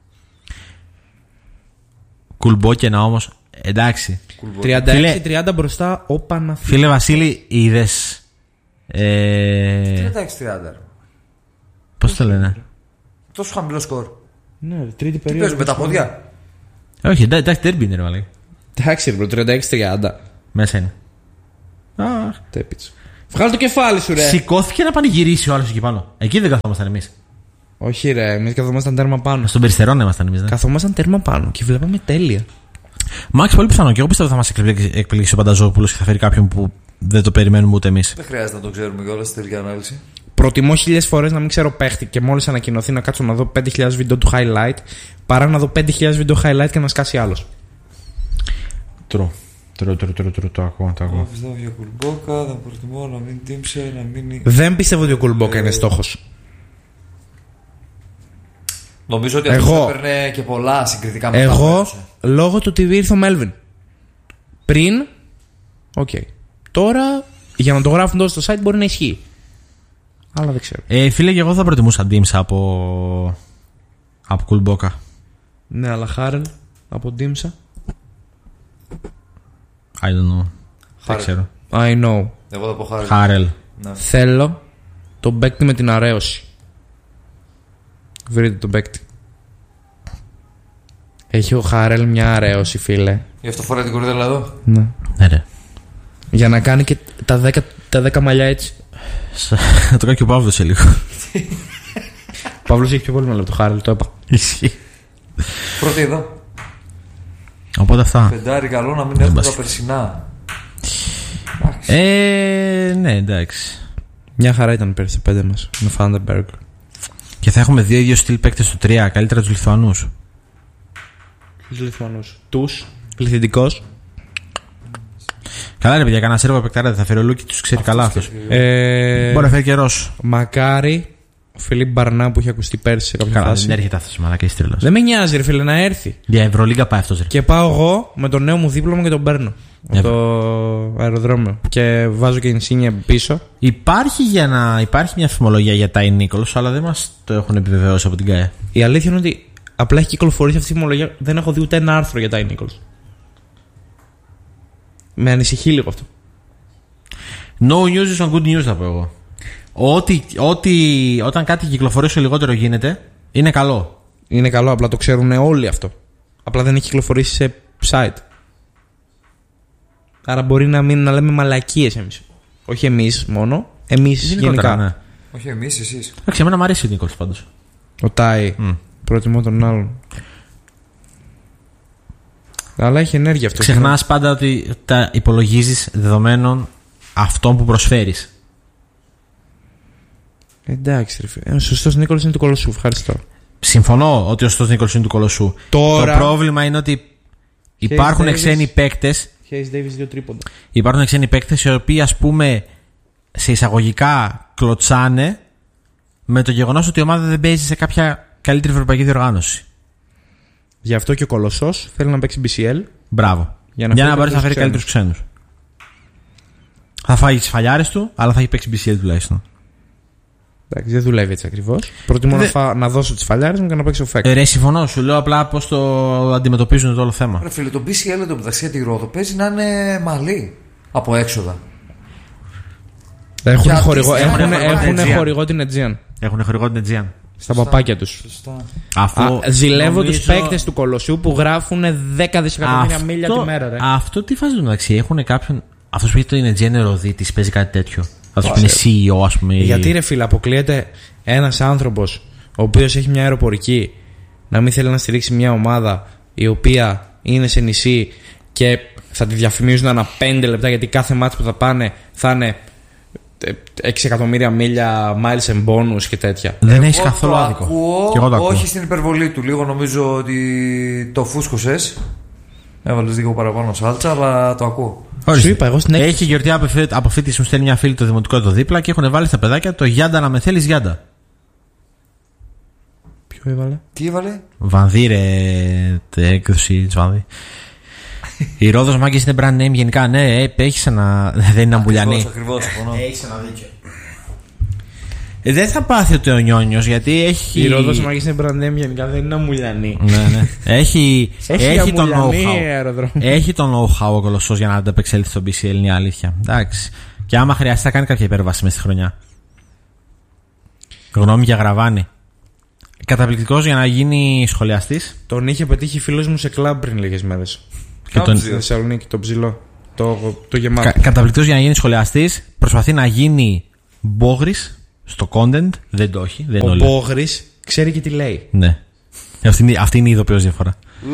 Κουλμπόκαινα όμως. Εντάξει. τριάντα έξι Φίλε- τριάντα μπροστά ο Παναθηναϊκός. Φίλε Βασίλη, είδες. Ε, τριάντα έξι τριάντα. πώς το λένε. Τόσο χαμηλό σκορ. Ναι, ρε, τρίτη Τι περίοδο. παίζουν με τα πόδια. Όχι, εντά- εντάξει, τέρμπι είναι ρε μαλάκα. Εντάξει, ρε, τριάντα έξι τριάντα. Μέσα είναι. Αχ. Τέπιτς. Βγάλε το κεφάλι σου, ρε. Σηκώθηκε να πανηγυρίσει ο άλλος εκεί πάνω. Εκεί δεν καθόμασταν εμείς. Όχι, ρε, εμείς καθόμασταν τέρμα πάνω. Στον Περιστερώνα ήμασταν εμείς, ναι. Καθόμασταν τέρμα πάνω και βλέπαμε τέλεια. Μάξ, πολύ πιθανό. Και εγώ πιστεύω θα μας εκπλήξει ο Πανταζόπουλος και θα φέρει κάποιον που δεν το περιμένουμε ούτε εμείς. Δεν χρειάζεται να το ξέρουμε κιόλας στη τελική ανάλυση. Προτιμώ χίλιες φορές να μην ξέρω παίχτη και μόλις ανακοινωθεί να κάτσω να δω πέντε χιλιάδες βίντεο του highlight παρά να δω πέντε χιλιάδες βίντεο highlight και να σκάσει άλλος. Τρου. Τρου, τρου, τρου, τρου, το ακούω, το ακούω. Πιστεύω για Κουλμπόκα, θα προτιμώ να μην τίμψε, να μείνει. Δεν πιστεύω ότι ο Κουλμπόκα ε... είναι στόχος. Νομίζω ότι αυτό έπαιρνε και πολλά συγκριτικά με εγώ, λόγω του ότι ήρθε ο Μέλβιν. Πριν, οκ. Okay. Τώρα, για να το γράφουν τόσο στο site μπορεί να ισχύει. Αλλά δεν ξέρω. Ε, φίλε, και εγώ θα προτιμούσα Ντίμσα από. από Κουλμπόκα. Ναι, αλλά Χάρελ από Ντίμσα. I don't know. Δεν ξέρω. I know. Εγώ θα πω Χάρελ. Χάρελ. Ναι. Θέλω τον παίκτη με την αρέωση. Βρείτε τον παίκτη. Έχει ο Χάρελ μια αρέωση, φίλε. Γι' αυτό φοράει την κορδέλα εδώ. Ναι. Ναι, ρε. Για να κάνει και τα δέκα, τα δέκα μαλλιά έτσι. Να το κάνει και ο Παύλος σε λίγο. Ο Παύλος έχει πιο πολύ μαλλιά από το Χάρελ, το είπα. Ισχύει. Πρώτη εδώ. Οπότε αυτά. Πεντάρι, καλό να μην έχουμε τα περσινά. Ε, ναι, εντάξει. Μια χαρά ήταν πέρυσι το πέντε μας με Φάντερμπεργκ. Και θα έχουμε δύο ίδιου στυλ παίκτες στο τρία. Καλύτερα τους Λιθουανούς. Τους Λιθουανούς. Τους. Πληθυντικός. Καλά, ρε παιδιά, κανένα σέρβο παικτάρα δεν θα φέρει ο Λούκι, τους ξέρει καλά αυτός. Ε, Μπορεί να φέρει καιρός. Μακάρι ο Φιλίπ Μπαρνά που είχε ακουστεί πέρσι σε κάποια Καλά, φάση. δεν έρχεται αυτός η μαλάκα, είσαι τρελός. Δεν με νοιάζει, ρε φίλε, να έρθει. Για Ευρωλίγκα πάει αυτός, ρε. Και πάω εγώ με το νέο μου δίπλωμα και τον παίρνω. Από το αεροδρόμιο. Και βάζω και ενσύνια πίσω. Υπάρχει, για να... Υπάρχει μια φημολογία για Τάι Νίκολς, αλλά δεν μας το έχουν επιβεβαιώσει από την ΚΑΕ. Η αλήθεια είναι ότι απλά έχει κυκλοφορήσει αυτή η φημολογία. Δεν έχω δει ούτε ένα άρθρο για Τάι Νίκολς. Με ανησυχεί λίγο αυτό. No news is on good news, θα πω εγώ. Ότι, ότι όταν κάτι κυκλοφορεί όσο λιγότερο γίνεται, είναι καλό. Είναι καλό, απλά το ξέρουν όλοι αυτό. Απλά δεν έχει κυκλοφορήσει σε site. Άρα μπορεί να μην να λέμε μαλακίες εμείς. Όχι εμείς μόνο, εμείς γενικά. Ναι. Όχι εμείς, εσείς. Εντάξει, εμένα μου αρέσει ο Νίκολς πάντως. Ο Τάι. Mm. Προτιμώ τον άλλον. Αλλά έχει ενέργεια αυτό. Ξεχνάς πάντα ότι τα υπολογίζεις δεδομένων αυτών που προσφέρεις. Εντάξει, ρε φίλε. Ο σωστός Νίκολας είναι του Κολοσσού. Ευχαριστώ. Συμφωνώ ότι ο σωστός Νίκολας είναι του Κολοσσού. Τώρα... Το πρόβλημα είναι ότι υπάρχουν Davis... ξένοι παίκτες. Hayes Davis δύο τρίποντα. Υπάρχουν ξένοι παίκτες οι οποίοι, ας πούμε, σε εισαγωγικά κλωτσάνε με το γεγονός ότι η ομάδα δεν παίζει σε κάποια καλύτερη ευρωπαϊκή διοργάνωση. Γι' αυτό και ο Κολοσσός θέλει να παίξει μπι σι ελ. Μπράβο. Για να, να μπορέσει να φέρει καλύτερους ξένους. Θα φάει τις φαλιάρες του, αλλά θα έχει παίξει μπι σι ελ τουλάχιστον. Εντάξει, δεν δουλεύει έτσι ακριβώς. Προτιμώ Δε... να, φα... να δώσω τις φαλιάρες μου και να παίξω φέκ. Ε, ρε, συμφωνώ. Σου λέω απλά πώς το αντιμετωπίζουν το όλο θέμα. Ρε φίλε, το μπι σι ελ το μεταξύ τη Ρόδο παίζει να είναι μαλλί από έξοδα. Έχουν χορηγό, έχουν, έχουν χορηγό την Aegean. Έχουν χορηγό την Aegean. Στα παπάκια τους. Αφού ζηλεύω νομίζω... τους παίκτες του Κολοσσού που γράφουν δέκα δισεκατομμύρια αυτό... μίλια τη μέρα. Ρε. Αυτό τι φάζει μεταξύ. Έχουν κάποιον. Αυτός που έχει το Aegean Ερωδίτης παίζει κάτι τέτοιο. Αυτός που είναι σι ι ο, ας πούμε. Γιατί ρε φίλε, αποκλείεται ένας άνθρωπος ο οποίος έχει μια αεροπορική να μην θέλει να στηρίξει μια ομάδα η οποία είναι σε νησί και θα τη διαφημίζουν ανά πέντε λεπτά γιατί κάθε μάτς που θα πάνε θα είναι έξι εκατομμύρια μίλια miles and bonus και τέτοια. Δεν έχει καθόλου άδικο. Ακούω, και εγώ το ακούω. Όχι στην υπερβολή του. Λίγο νομίζω ότι το φούσκωσες. Έβαλες λίγο παραπάνω σάλτσα, αλλά το ακούω. Σου είπα, εγώ στην έκθεση. Έχει γιορτή αποφύτιση, μου στέλνει μια φίλη το δημοτικό εδώ δίπλα και έχουν βάλει στα παιδάκια το Γιάντα να με θέλεις Γιάντα. Ποιο έβαλε? Τι έβαλε? Βανδύρε, έκδοση τη Βανδύ. Η Ρόδος μάγκες είναι brand name γενικά. Ναι, έχεις ένα. Δεν είναι αμπουλιανή. Ακριβώς, συμφωνώ. Έχεις ένα δίκιο. Ε, δεν θα πάθει ότι ο Νιόνιος γιατί έχει. Η Ρόδος μάγκες είναι brand name γενικά, δεν είναι αμπουλιανή. Ναι, ναι. Έχει, έχει, έχει τον know-how. Έχει τον know-how ο Κολοσσός για να ανταπεξέλθει στο μπι σι ελ, είναι η αλήθεια. Εντάξει. Και άμα χρειαστεί θα κάνει κάποια υπέρβαση μέσα στη χρονιά. Γνώμη για Γραβάνη. Καταπληκτικός για να γίνει σχολιαστής. Τον είχε πετύχει φίλος μου σε κλαμπ πριν λίγες μέρες. Και τον... Στη Θεσσαλονίκη, τον ψηλό. Το, το γεμάτο. Κα, καταπληκτικός για να γίνει σχολιαστής. Προσπαθεί να γίνει Μπόγρης στο content. Δεν το έχει. Δεν Ο είναι Μπόγρης ξέρει και τι λέει. Ναι. Αυτή είναι, αυτή είναι η ειδοποιώς διαφορά.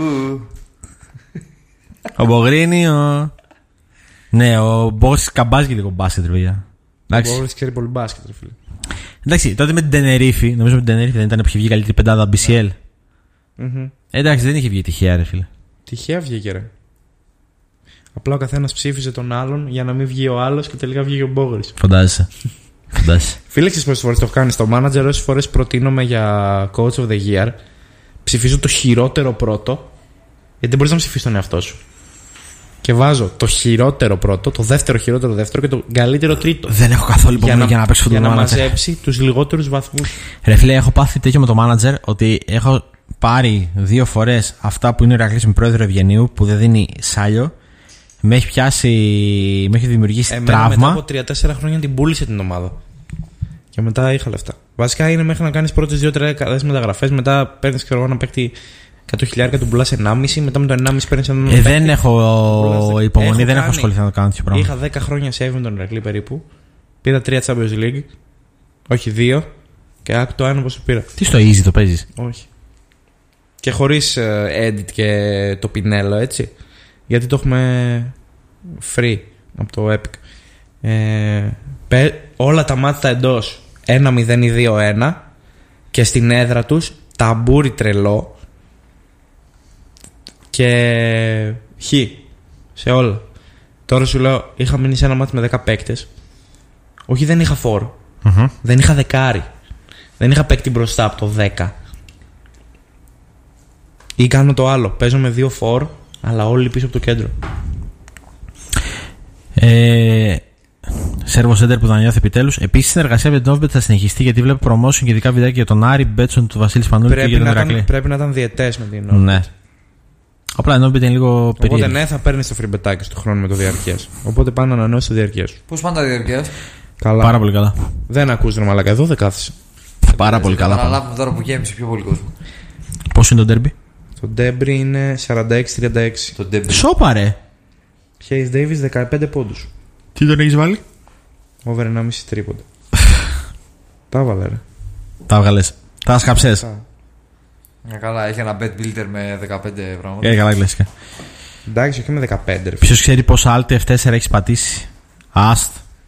Ο Μπογρίνη, ο... Ναι, ο Μπόγρης καμπάζει και λίγο μπάσκετ, παιδιά. Ο Μπόγρης ξέρει πολύ μπάσκετ, ρε φίλε. Εντάξει, τότε με την Τενερίφη, νομίζω με την Τενερίφη δεν ήταν που είχε βγει καλύτερη πεντάδα μπι σι ελ. Mm-hmm. Εντάξει, δεν είχε βγει τυχαία, ρε φίλε. Τυχαία βγήκε, ρε. Απλά ο καθένας ψήφιζε τον άλλον για να μην βγει ο άλλος και τελικά βγήκε ο Μπόγρης. Φαντάζεσαι. Φαντάζεσαι. Φίλε, ξέρεις πόσες φορές το έχω κάνει στο manager, όσες φορές προτείνομαι για coach of the year, ψηφίζω το χειρότερο πρώτο, γιατί δεν μπορείς να ψηφίσεις τον εαυτό σου. Και βάζω το χειρότερο πρώτο, το δεύτερο χειρότερο δεύτερο και το καλύτερο τρίτο. Δεν έχω καθόλου υπομονή για να παίξω για football να manager. μαζέψει τους λιγότερους βαθμούς. Ρε φίλε, έχω πάθει τέτοιο με το manager ότι έχω πάρει δύο φορές αυτά που είναι ο Ηρακλής με πρόεδρο Ευγενίου που δεν δίνει σάλιο. Με έχει πιάσει, με έχει δημιουργήσει Εμένα τραύμα. μετά από τρία τέσσερα χρόνια την πούλησε την ομάδα. Και μετά είχα λεφτά. Βασικά είναι μέχρι να κάνεις πρώτες δύο τρία καλές μεταγραφές. Μετά παίρνεις και εγώ να παίχτη εκατό χιλιάδες, τον πουλάς ενάμιση. Μετά με το ενάμιση παίρνεις έναν. Ε, δεν έχω υπομονή, έχω δεν κάνει. έχω ασχοληθεί να το κάνω τέτοιο πράγμα. Είχα δέκα χρόνια save με τον Ηρακλή περίπου. Πήρα τρία Champions League. Όχι δύο. Και άκου το ένα πώς το πήρα. Τι στο easy το παίζεις? Όχι. Και χωρίς uh, edit και το πινέλο, έτσι. Γιατί το έχουμε free από το Epic. Ε, πε, όλα τα μάτια εντός ένα μηδέν ή δύο ένα και στην έδρα τους ταμπούρι τρελό και χ σε όλα. Τώρα σου λέω, είχα μείνει σε ένα μάτι με δέκα παίκτες. Όχι, δεν είχα φόρ. Mm-hmm. Δεν είχα δεκάρι. Δεν είχα παίκτη μπροστά από το δέκα. Ή κάνω το άλλο. Παίζω με δύο φόρ, αλλά όλοι πίσω από το κέντρο. Ε, Σέρβο Σέντερ που δανειώθει επιτέλους. Επίσης, η συνεργασία με την Novibet θα συνεχιστεί γιατί βλέπω promotion και ειδικά βιντεάκια για τον Άρη, Μπέτσον, του Βασίλη Σπανούλη και για τον Ηρακλή. Πρέπει να ήταν διαιτές με την Novibet. Ναι. Απλά η Novibet είναι λίγο περίεργη. Οπότε ναι, θα παίρνει το free betάκι του χρόνου με το διαρκείας. Οπότε πάνε να ανανεώσει το διαρκείας. Πώς πάνε τα διαρκείας? Καλά. Πάρα πολύ καλά. Δεν ακούς ρε μαλάκα, εδώ δεν κάθεσαι. Πάρα πολύ καλά. Αναλάβουμε τώρα που γέμισε πιο πολύ κόσμο. Πόσο είναι το derby? Το Ντέμπρι είναι σαράντα έξι τριάντα έξι. Το Ντέμπι. Σόπα ρε. Hayes Davis δεκαπέντε πόντους. Τι τον έχεις βάλει? Over ενάμιση τρίποντα. Τα έβαλε ρε. Τα βγάλες. Τα σκαψές. Ε, καλά, έχει ένα bet builder με δεκαπέντε πράγματα. Ε, καλά κλασικά. Εντάξει, όχι με δεκαπέντε ρε. Ποιος ξέρει πόσα Alt εφ τέσσερα έχεις πατήσει? Αστ.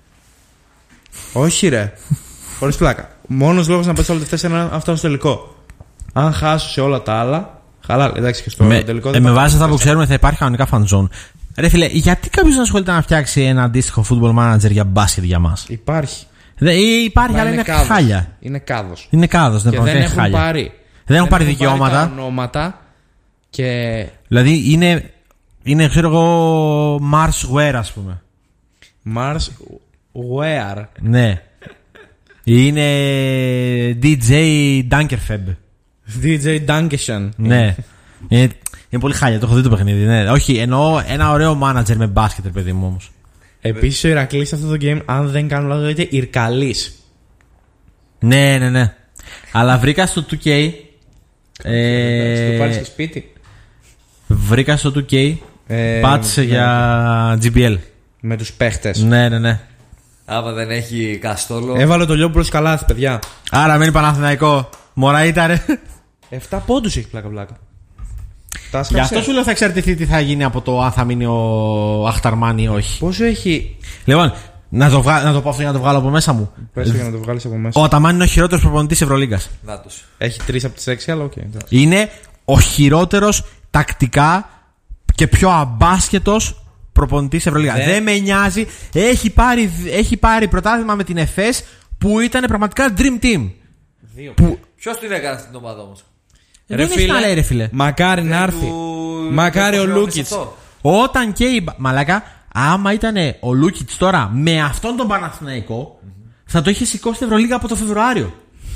Όχι ρε. Χωρίς πλάκα. Μόνος λόγος να πας όλο το είναι να φτάσω στο τελικό. Αν χάσω σε όλα τα άλλα, χαλά. Εντάξει και στο Με, τελικό. ε, δεν με θα βάση αυτά φτάσω. που ξέρουμε θα υπάρχει κανονικά fan zone. Ρε φίλε, γιατί κάποιος να ασχολείται να φτιάξει ένα αντίστοιχο football manager για μπάσκετ για μας? Υπάρχει. Δε, υπάρχει, Μα αλλά είναι κάδος. χάλια. Είναι κάδος. Είναι κάδος, δεν Και είναι δεν έχουν χάλια. πάρει. Δεν έχουν πάρει τα δικαιώματα. ονόματα και. Δηλαδή είναι, είναι ξέρω εγώ, Mars Ware, ας πούμε. Mars Ware. Ναι. Είναι ντι τζέι Dunkerfeb. ντι τζέι Dunkeshan. Ναι. είναι, είναι πολύ χάλια, το έχω δει το παιχνίδι. Ναι. Όχι, εννοώ ένα ωραίο manager με μπάσκετ, ρε παιδί μου όμως. Επίσης ο Ηρακλής σε αυτό το game, αν δεν κάνω λάθος, λέγεται Ιρκαλής. Ναι, ναι, ναι. Αλλά βρήκα στο two K. Ε, Το πάρεις στο σπίτι. βρήκα στο two K. Ε, Πάτσε ναι. για τζι μπι ελ. Με τους παίχτες. Ναι, ναι, ναι. Άμα δεν έχει καστόλο. Έβαλε το Λιόμπρο καλάθι, παιδιά. Άρα μένει Παναθηναϊκό. Μωρά ήταν ρε. εφτά πόντους έχει πλάκα-πλάκα. Τα Γι' σκάψε. αυτό σου λέω θα εξαρτηθεί τι θα γίνει από το αν θα μείνει ο Αχταρμάν ή όχι. Πόσο έχει. Λοιπόν, να το, βγα... να το πω αυτό για να το βγάλω από μέσα μου. Πες το για να το βγάλεις από μέσα. Ο Αταμάν είναι ο χειρότερος προπονητής Ευρωλίγκας. Νάτος. Έχει τρεις από τις έξι, αλλά οκ. Είναι ο χειρότερος τακτικά και πιο αμπάσκετος προπονητής Ευρωλίγα. Δεν- Δεν με νοιάζει. Έχει πάρει, έχει πάρει πρωτάθλημα με την ΕΦΕΣ που ήταν πραγματικά dream team. Δύο. Που... Ποιος την έκανε αυτή την ομάδα όμως? Δεν έχει να λέει, ρε φίλε. Μακάρι να έρθει. Του- Μακάρι του- ο του- Λούκιτς. αυτό. Όταν και η. Μαλάκα, άμα ήταν ο Λούκιτς τώρα με αυτόν τον Παναθηναϊκό, θα το είχε σηκώσει την Ευρωλίγα από το Φεβρουάριο.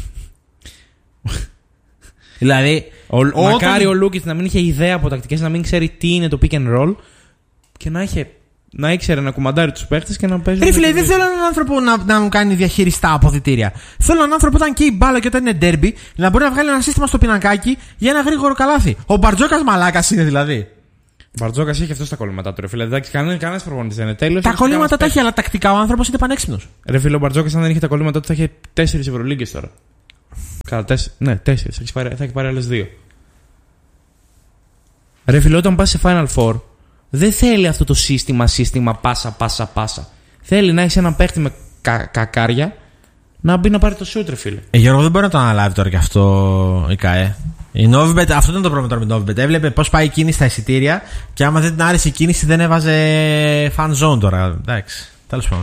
δηλαδή. Ο, όταν- Μακάρι ο Λούκιτς να μην είχε ιδέα από τακτικές, να μην ξέρει τι είναι το pick and roll και να, είχε, να ήξερε να κουμαντάρει τους παίχτες και να παίζει. Ρε φίλε, δεν θέλω έναν άνθρωπο να, να μου κάνει διαχειριστά αποδυτήρια. Θέλω έναν άνθρωπο όταν και η μπάλα και όταν είναι derby να μπορεί να βγάλει ένα σύστημα στο πινακάκι για ένα γρήγορο καλάθι. Ο Μπαρτζόκας μαλάκας είναι δηλαδή. Μπαρτζόκα έχει αυτό τα κολλήματά του, ρε φίλε. Εντάξει, κανένα προπονητή δεν είναι τέλειο. Τα κολλήματα τα έχει, αλλά τακτικά ο άνθρωπος είναι πανέξυπνος. Ρε φίλε, ο Μπαρτζόκα, αν δεν είχε τα κολλήματά του, θα είχε τέσσερις Ευρωλίγκες τώρα. Καλά, τέσσερις. Ναι, τέσσερις. Θα έχει πάρει άλλες δύο. Ρε φίλε, όταν πας σε Final Four, δεν θέλει αυτό το σύστημα, σύστημα, πάσα, πάσα, πάσα. Θέλει να έχει έναν παίχτη με κα, κακάρια να μπει να πάρει το σούτ, ρε φίλε. Ε, Γιώργο, δεν μπορεί να το αναλάβει τώρα και αυτό η ΚΑΕ. Η Novibet, αυτό ήταν το πρόβλημα τώρα με την Novibet. Έβλεπε πώς πάει η κίνηση στα εισιτήρια και άμα δεν την άρεσε η κίνηση δεν έβαζε fan zone τώρα. Εντάξει, τέλος πάντων.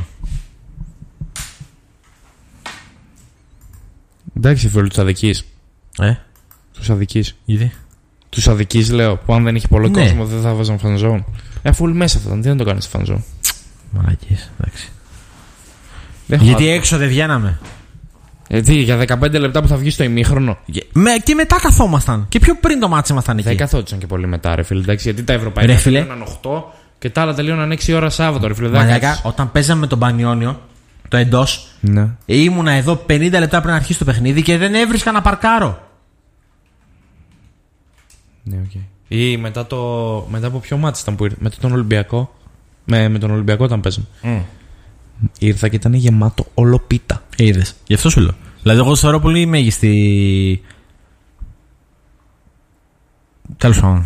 Εντάξει, φίλε, τους αδικείς. Ε, τους αδικείς. γιατί? Τους αδικείς, λέω, που αν δεν είχε πολύ Ναι. κόσμο δεν θα βάζαν fan zone. Ε, αφού όλοι μέσα θα ήταν, τι να το κάνεις fan zone. Μαλακίες, εντάξει. Δεν Γιατί έχω- έξω δεν βγαίναμε. Ε, τι, για δεκαπέντε λεπτά που θα βγει στο ημίχρονο. Με, και μετά καθόμασταν. Και πιο πριν το μάτσι ήμασταν εκεί. Δεν καθόντουσαν και πολύ μετά, ρε φίλε. Εντάξει, γιατί τα ευρωπαϊκά Ρε φίλε. τελείωναν οκτώ και τα άλλα τελείωναν έξι ώρα Σάββατο, ρε φίλε. Δεν Μαλάκα, κάτσεις. όταν παίζαμε με τον Πανιόνιο, το εντός, Ναι. ήμουνα εδώ πενήντα λεπτά πριν αρχίσει το παιχνίδι και δεν έβρισκα να παρκάρω. Ναι, οκ. Ή μετά, το... μετά από ποιο μάτι ήταν που ήρθε. Μετά τον Ολυμπιακό. Με, με τον Ολυμπιακό όταν παίζαμε. Mm. Ήρθα και ήταν γεμάτο όλο πίτα. Είδες. Γι' αυτό σου λέω. Δηλαδή, εγώ θεωρώ πολύ μέγιστη. Τέλος πάντων.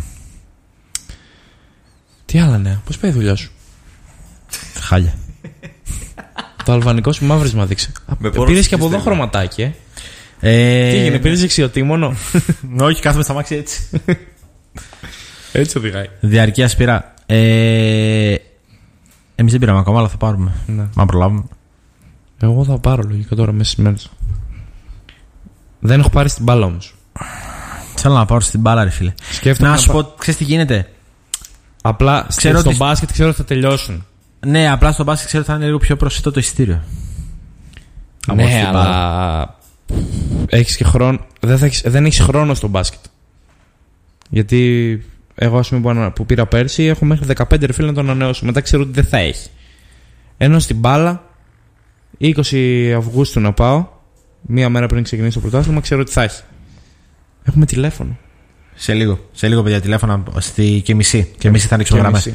Τι άλλα νέα, πώς πάει η δουλειά σου. Χάλια. Το αλβανικό σου μαύρισμα δείξε. Με Πήρες και από εδώ πόρος χρωματάκι, ε. Ε, Τι έγινε, πήρες δεξιοτήμονο. Όχι, κάθομαι στα μάξι έτσι. Έτσι οδηγάει. Διαρκεία σπήρα. Ε, Εμείς δεν πήραμε ακόμα, αλλά θα πάρουμε. Ναι. Αν προλάβουμε. Εγώ θα πάρω λογικά τώρα μέσα στις μέρες. Δεν έχω πάρει στην μπάλα όμως. Θέλω να πάρω στην μπάλα, ρε φίλε. Σκέφτομαι Να να σου πά- πω, ξέρεις τι γίνεται. Απλά Ξέρω στο ότι- μπάσκετ ξέρω ότι θα τελειώσουν. Ναι, απλά στο μπάσκετ ξέρω ότι θα είναι λίγο πιο προσιτό το εισιτήριο. Από Ναι, στην αλλά έχεις και χρόνο. Δεν, θα έχεις, δεν έχεις χρόνο στο μπάσκετ. Γιατί εγώ, ας πούμε, που, ανα- που πήρα πέρσι, έχω μέχρι δεκαπέντε ρε φίλε να το ανανεώσω. Μετά ξέρω ότι δεν θα έχει. Ενώ στην μπάλα, είκοσι Αυγούστου να πάω, μία μέρα πριν ξεκινήσει το πρωτάθλημα, ξέρω ότι θα έχει. Έχουμε τηλέφωνο. Σε λίγο. Σε λίγο, παιδιά, τηλέφωνα στη και μισή. Και μισή θα ανοίξουμε Και γραμμές. μισή.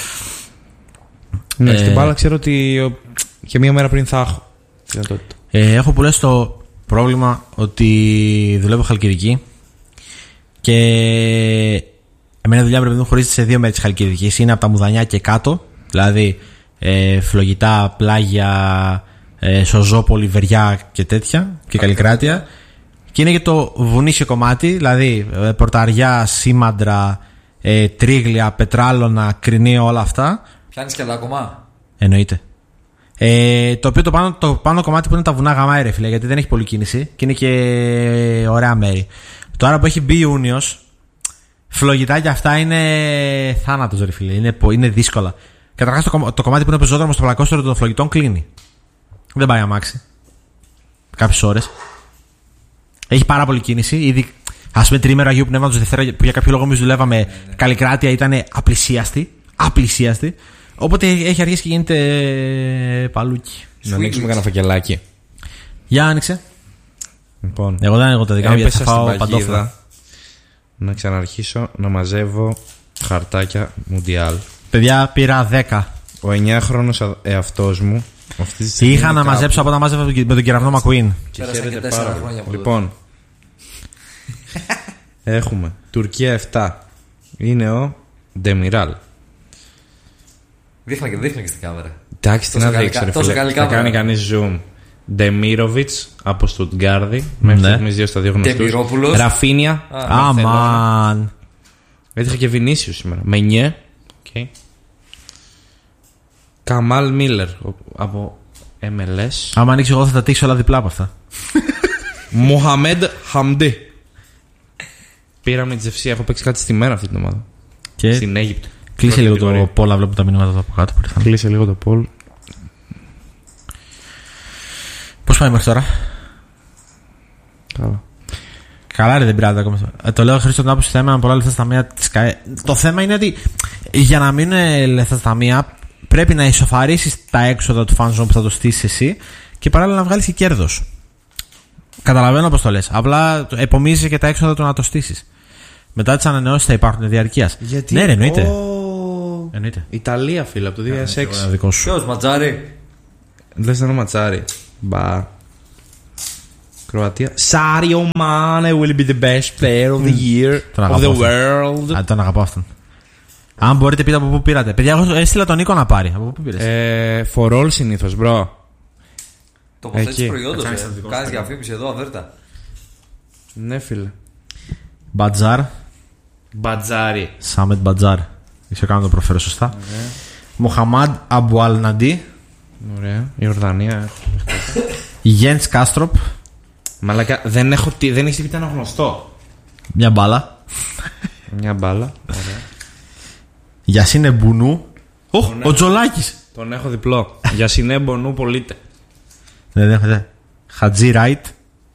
Ναι, Ε, στην μπάλα ξέρω ότι ο, και μία μέρα πριν θα έχω δυνατότητα. Ε, έχω πολλές το πρόβλημα ότι δουλεύω Χαλκιδική και εμένα η δουλειά πρέπει να χωρίζεται σε δύο μέρη της Χαλκιδικής. Είναι από τα Μουδανιά και κάτω, δηλαδή ε, Φλογητά, Πλάγια, ε, Σοζόπολη, Βεριά και τέτοια και Καλλικράτεια. Και είναι και το βουνίσιο κομμάτι, δηλαδή ε, Πορταριά, Σήμαντρα, ε, Τρίγλια, Πετράλωνα, Κρινίο, όλα αυτά. Πιάνεις και άλλα ακόμα. Εννοείται. Ε, το οποίο το πάνω, το πάνω κομμάτι που είναι τα βουνά Γαμάη, ρε φίλε, γιατί δεν έχει πολλή κίνηση και είναι και ωραία μέρη. Τώρα που έχει μπει Ιούνιος, φλογητά και αυτά είναι θάνατος, ρε φίλε. Είναι, πο- είναι δύσκολα. Καταρχάς το, κομμα- το κομμάτι που είναι πεζόδρομο στο πλακόστρο των φλογητών κλείνει. Δεν πάει αμάξι. Κάποιες ώρες. Έχει πάρα πολλή κίνηση. Ήδη, ας πούμε, τρίμερο Αγίου Πνεύματος Δευτέρα που για κάποιο λόγο εμείς δουλεύαμε Καλλικράτεια ήταν απλησίαστη. Απλησίαστη. Οπότε έχει αρχίσει και γίνεται παλούκι. Να ανοίξουμε κανένα φακελάκι. Για άνοιξε. Λοιπόν, Εγώ δεν ανοίγω τα δικά μου γιατί έπεσα θα στην φάω παντόφλα. παγίδα να ξαναρχίσω να μαζεύω χαρτάκια Μουντιάλ. Παιδιά, πήρα δέκα. Ο εννιάχρονος α- εαυτός μου αυτή τη στιγμή Είχα είναι να κάπου μαζέψω από όταν μάζευα με τον κεραυνό Μακουίν. και Πέρασαν χαίρεται και τέσσερα πάρα χρόνια πολύ. από τότε. Λοιπόν, έχουμε Τουρκία επτά. Είναι ο Ντεμιράλ. Δείχνε και δείχνε και στην κάμερα. Εντάξει, τι Τόσο να καλή δείξω, κα- ρε τόσο φίλε. καλή Θα κάμερα. κάνει κανείς zoom. Ντεμίροβιτς από Στουτγκάρδη. Μέχρι Ναι. στιγμής δύο στα δύο γνωστούς. Ντεμιρόπουλος. Ραφίνια. Αμάν. Έτυχε και Βινίσιους σήμερα. Μενιέ. Okay. Καμάλ Μίλλερ ο- από εμ ελ ες. Άμα ανοίξει, εγώ θα τα τύξω όλα διπλά από αυτά. Μοχαμέντ Χαμντί. Πήραμε τη Ζευσία. Έχω παίξει κάτι στη μέρα αυτή την ομάδα. Και Στην Αίγυπτο. κλείσε Πρώτη λίγο το κατηγορία. πόλα, βλέπω τα μηνύματα εδώ από κάτω. που ήρθαν. Κλείσε λίγο το πόλ. Πώς πάει μέχρι τώρα? Καλά. Καλά, ρε, δεν πειράζει ακόμα. Ε, το λέω Χρήστο την άποψη θέμα με πολλά λεφτά στα ταμεία της ΚΑΕ. Το θέμα είναι ότι για να μείνουν λεφτά στα ταμεία πρέπει να ισοφαρίσεις τα έξοδα του fanzone που θα το στήσεις εσύ και παράλληλα να βγάλεις και κέρδος. Καταλαβαίνω πώς το λες. Απλά επομίζεις και τα έξοδα του να το στήσεις. Μετά τις ανανεώσεις θα υπάρχουν διαρκείας. Γιατί. Ναι, ρε, εννοείται. Ο... εννοείται. Ιταλία, φίλε, από το δύο χιλιάδες έξι. Ποιος, Ματζάρι? Λες να είναι Ματσάρι. Μπα. Κροατία. Σάριο Μάνε will be the best player of the year of the world. Α, τον αγαπώ αυτόν. Αν μπορείτε, πείτε από πού πήρατε. Παιδιά, εγώ έστειλα τον Νίκο να πάρει. Από πού πήρες? Ε, for all συνήθως, μπρο. Τοποθέτηση προϊόντος. Κάνεις διαφήμιση εδώ, αβέρτα. Ναι, φίλε. Μπατζάρ. Μπατζάρι. Σάμετ Μπατζάρ. Ίσως κάνω το προφέρω σωστά. Μοχαμάντ Αμπουαλναντί. Ωραία. Ιορδανία. Γιέντς Κάστροπ. Μαλάκα, δεν, έχω, δεν έχεις πει ένα γνωστό. Μια μπάλα. Μια μπάλα. Ωραία. Γιασίνε Μπουνού. Οχ, Τον ο έχω. Τζολάκης. Τον έχω διπλό. Για συνέμπονου πολίτε. Δεν δέχεται. Χατζή Ράιτ.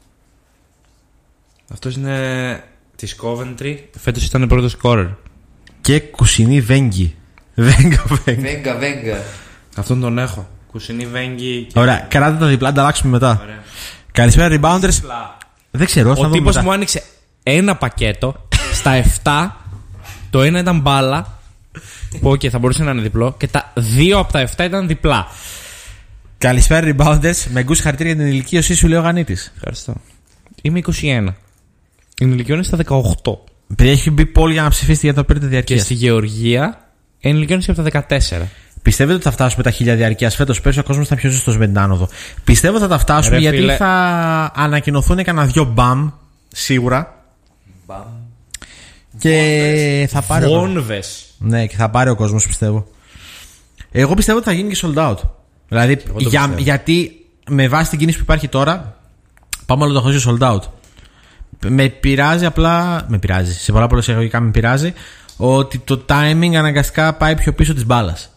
Αυτός είναι της Coventry. Φέτος ήταν πρώτος σκόρερ. Και Κουσινή Βέγγι. Βέγγα, Βέγγι. Βέγγα, βέγγα. Αυτόν τον έχω. Κουσινή Βέγγι. Και... Ωραία, κράτε τα διπλά, ανταλλάξουμε μετά. Ωραία. Καλησπέρα, rebounders. Δεν ξέρω, θα Ο δούμε τύπος μετά. μου άνοιξε ένα πακέτο. Στα εφτά το ένα ήταν μπάλα. Που okay, θα μπορούσε να είναι διπλό. Και τα δύο από τα εφτά ήταν διπλά. Καλησπέρα, rebounders. Με γκους χαρακτήρια για την ηλικίωσή σου, λέει ο Γανίτης. Ευχαριστώ. Είμαι είκοσι ένα. Η ηλικιώνει στα δεκαοκτώ. Παιδιά, έχει μπει πόλη για να ψηφίσετε για το πέντε Και διαρκεία. στη Γεωργία ενηλικιώνει από τα δεκατέσσερα. Πιστεύετε ότι θα φτάσουμε τα χίλια διαρκεία φέτος? Πέρσι ο κόσμος ήταν πιο ζεστός με την άνοδο. Πιστεύω ότι θα τα φτάσουμε. Ρε, γιατί φίλε. θα ανακοινωθούν κανένα δυο μπαμ σίγουρα. Μπαμ. Και θα πάρει. ο κόσμος. Βόμβες. Ναι, και θα πάρει ο κόσμος, πιστεύω. Εγώ πιστεύω ότι θα γίνει και sold out. Δηλαδή, το για, πιστεύω. γιατί με βάση την κίνηση που υπάρχει τώρα, πάμε όλο το χρόνο sold out. Με πειράζει απλά. Με πειράζει. Σε πολλά πολλά εισαγωγικά με πειράζει ότι το timing αναγκαστικά πάει πιο πίσω της μπάλας.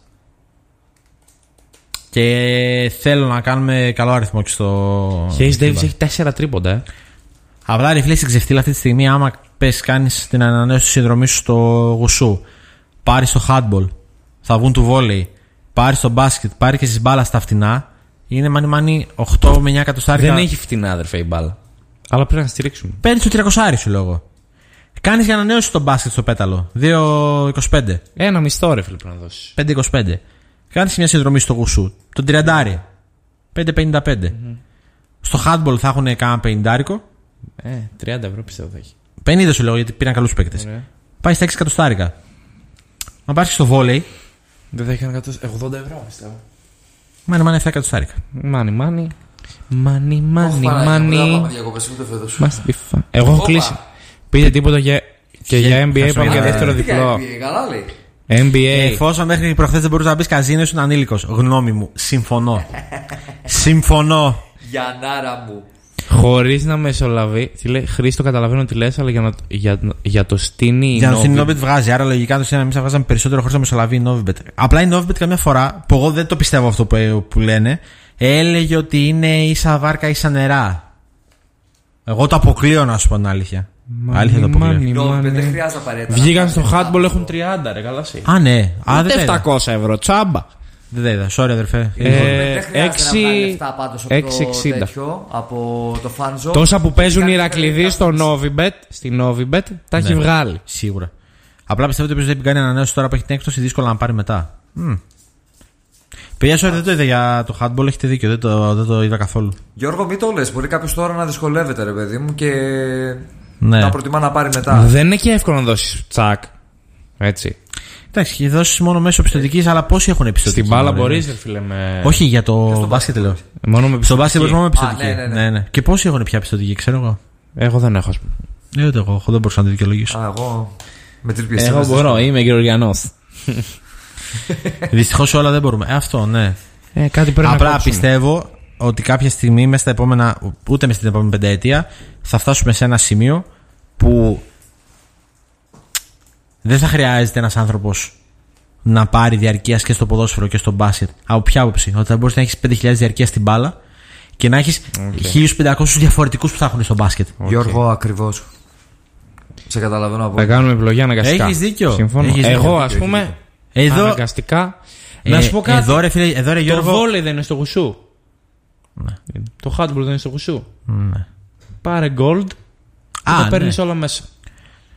Και θέλω να κάνουμε καλό αριθμό και στο. Χέις στην Ντέιβις μπάλα. έχει τέσσερα τρίποντα, ε. Απλά ρε φίλε, στην ξεφτύλα αυτή τη στιγμή, άμα πες κάνεις την ανανέωση της συνδρομής σου στο γουσού, πάρεις στο handball, θα βγουν του βόλεϊ, πάρεις στο μπάσκετ, πάρεις και στις μπάλα στα φτηνά, είναι μάνι μάνι οκτώ με εννιά εκατοστάρικα. Δεν έχει φτηνά, αδερφέ, η μπάλα. Αλλά πρέπει να στηρίξουμε. Παίρνεις το τριακόσια σου λόγο. Κάνεις για ανανέωση στο μπάσκετ στο πέταλο, δύο είκοσι πέντε, Ένα μισθό, ρε φίλε, πρέπει να δώσει. πέντε είκοσι πέντε. Κάνεις μια συνδρομή στο γουσού, τον τριάντα, πέντε πενήντα πέντε. Mm-hmm. Στο handball θα έχουν κάνα πενήντα. Ε, τριάντα ευρώ πιστεύω θα έχει. πενήντα σου λέω γιατί πήραν καλούς παίκτες. Ωραία. Πάει στα έξι εκατοστάρικα. Αν πάρεις στο βόλεϊ, Δεν θα έχει ένα ογδόντα ευρώ, πιστεύω. μάνε μάνε εφτά εκατοστάρικα. Μάνι, μάνι. Μάνι, μάνι, Δεν πάμε μάνι. διακοπές ούτε φέτος. Must be fun. Εγώ έχω Όπα. κλείσει. Πείτε τίποτα για, και για N B A, θα πάμε σου για έλεγα. δεύτερο Τι διπλό. κάνει, καλά λέει. N B A. Εφόσον μέχρι προχθές δεν μπορούσε να μπει καζίνο, ήσουν ανήλικος. Γνώμη μου. Συμφωνώ. Συμφωνώ. Γιαννάρα μου. Χωρίς να μεσολαβεί. Τι λέει, Χρήστο, καταλαβαίνω τι λες, αλλά για, να, για, για το στήνει η Για να την Novibet. Novibet βγάζει. Άρα λογικά το σύστημα εμείς θα βγάζαμε περισσότερο χωρίς να μεσολαβεί η Novibet. Απλά η Novibet καμιά φορά, που εγώ δεν το πιστεύω αυτό που, που λένε, έλεγε ότι είναι ίσα βάρκα ίσα νερά. Εγώ το αποκλείω, να σου πω την αλήθεια. Μάνι, Αλήθεια το αποκλείω. μάνι, Νόβιμπετ μάνι. δεν χρειάζεται απαραίτητα. Βγήκαν στο handball, έχουν τριάντα, ρε, καλά σε. Α, ναι. Α, δεν Ούτε τα είδα. επτακόσια ευρώ, τσάμπα. Δεν τα είδα. Sorry, αδερφέ. Ε, Δεν χρειάζεται να έξι- βγάλει λεφτά πάντως από έξι το εξήντα. τέτοιο, από το fanzone. Τόσα που παίζουν οι Κάνει Ηρακλειδοί στο Novibet, στη Novibet, τα έχει Ναι. βγάλει. Σίγουρα. Απλά πιστεύω ότι όποιος δεν κάνει ανανέωση τώρα που έχει την έκπτωση, δύσκολα να πάρει μετά. Μμ. Παιδιά, sorry, δεν το είδα για το handball, έχετε δίκιο, δεν το, δεν το είδα καθόλου. Γιώργο, μην το λες. Μπορεί κάποιος τώρα να δυσκολεύεται, ρε παιδί μου, και Ναι. να προτιμά να πάρει μετά. Δεν είναι και εύκολο να δώσει τσακ. Έτσι. Εντάξει, έχει δώσει μόνο μέσω πιστοτική, αλλά πόσοι έχουν επιστοτική? Στην μπάλα μωρέ, μπορεί, ναι. ρε φίλε, με. Όχι για το μπάσκετ, λέω. Μόνο με Στο μπάσκετ μπορεί μόνο με Α, πιστοτική. ναι, ναι, ναι. Και πόσοι έχουν πια πιστοτική, ξέρω εγώ. Εγώ δεν έχω, α πούμε. Ε, ούτε εγώ, εγώ δεν μπορούσα να το δικαιολογήσω. Α, εγώ με τρίπιες Εγώ μπορώ, είμαι Γεωργιανό. Δυστυχώ όλα δεν μπορούμε. Ε, αυτό, ναι. Ε, κάτι πρέπει να Απλά κόψουμε. πιστεύω ότι κάποια στιγμή, μέσα στα επόμενα, ούτε μέσα στην επόμενη πενταετία, θα φτάσουμε σε ένα σημείο που δεν θα χρειάζεται ένας άνθρωπος να πάρει διαρκείας και στο ποδόσφαιρο και στο μπάσκετ. Από ποια άποψη? Ότι θα μπορείς να έχεις πέντε χιλιάδες διαρκείας στην μπάλα και να έχεις χίλιους πεντακόσιους διαφορετικούς που θα έχουν στο μπάσκετ. Γιώργο, ακριβώς. Σε καταλαβαίνω από. Θα κάνουμε επιλογή αναγκαστικά. Έχεις δίκιο. Συμφωνώ. Έχεις δίκιο. Εγώ, α Έχεις πούμε, Εδώ, αναγκαστικά. ε, να σου πω κάτι. Εδώ ρε, φίλε, εδώ, ρε Το Γιώργο. βόλεϊ δεν είναι στο γουσού. Ναι. Το handball δεν είναι στο γουσού. Ναι. Πάρε gold και Α, τα ναι. παίρνει όλα μέσα.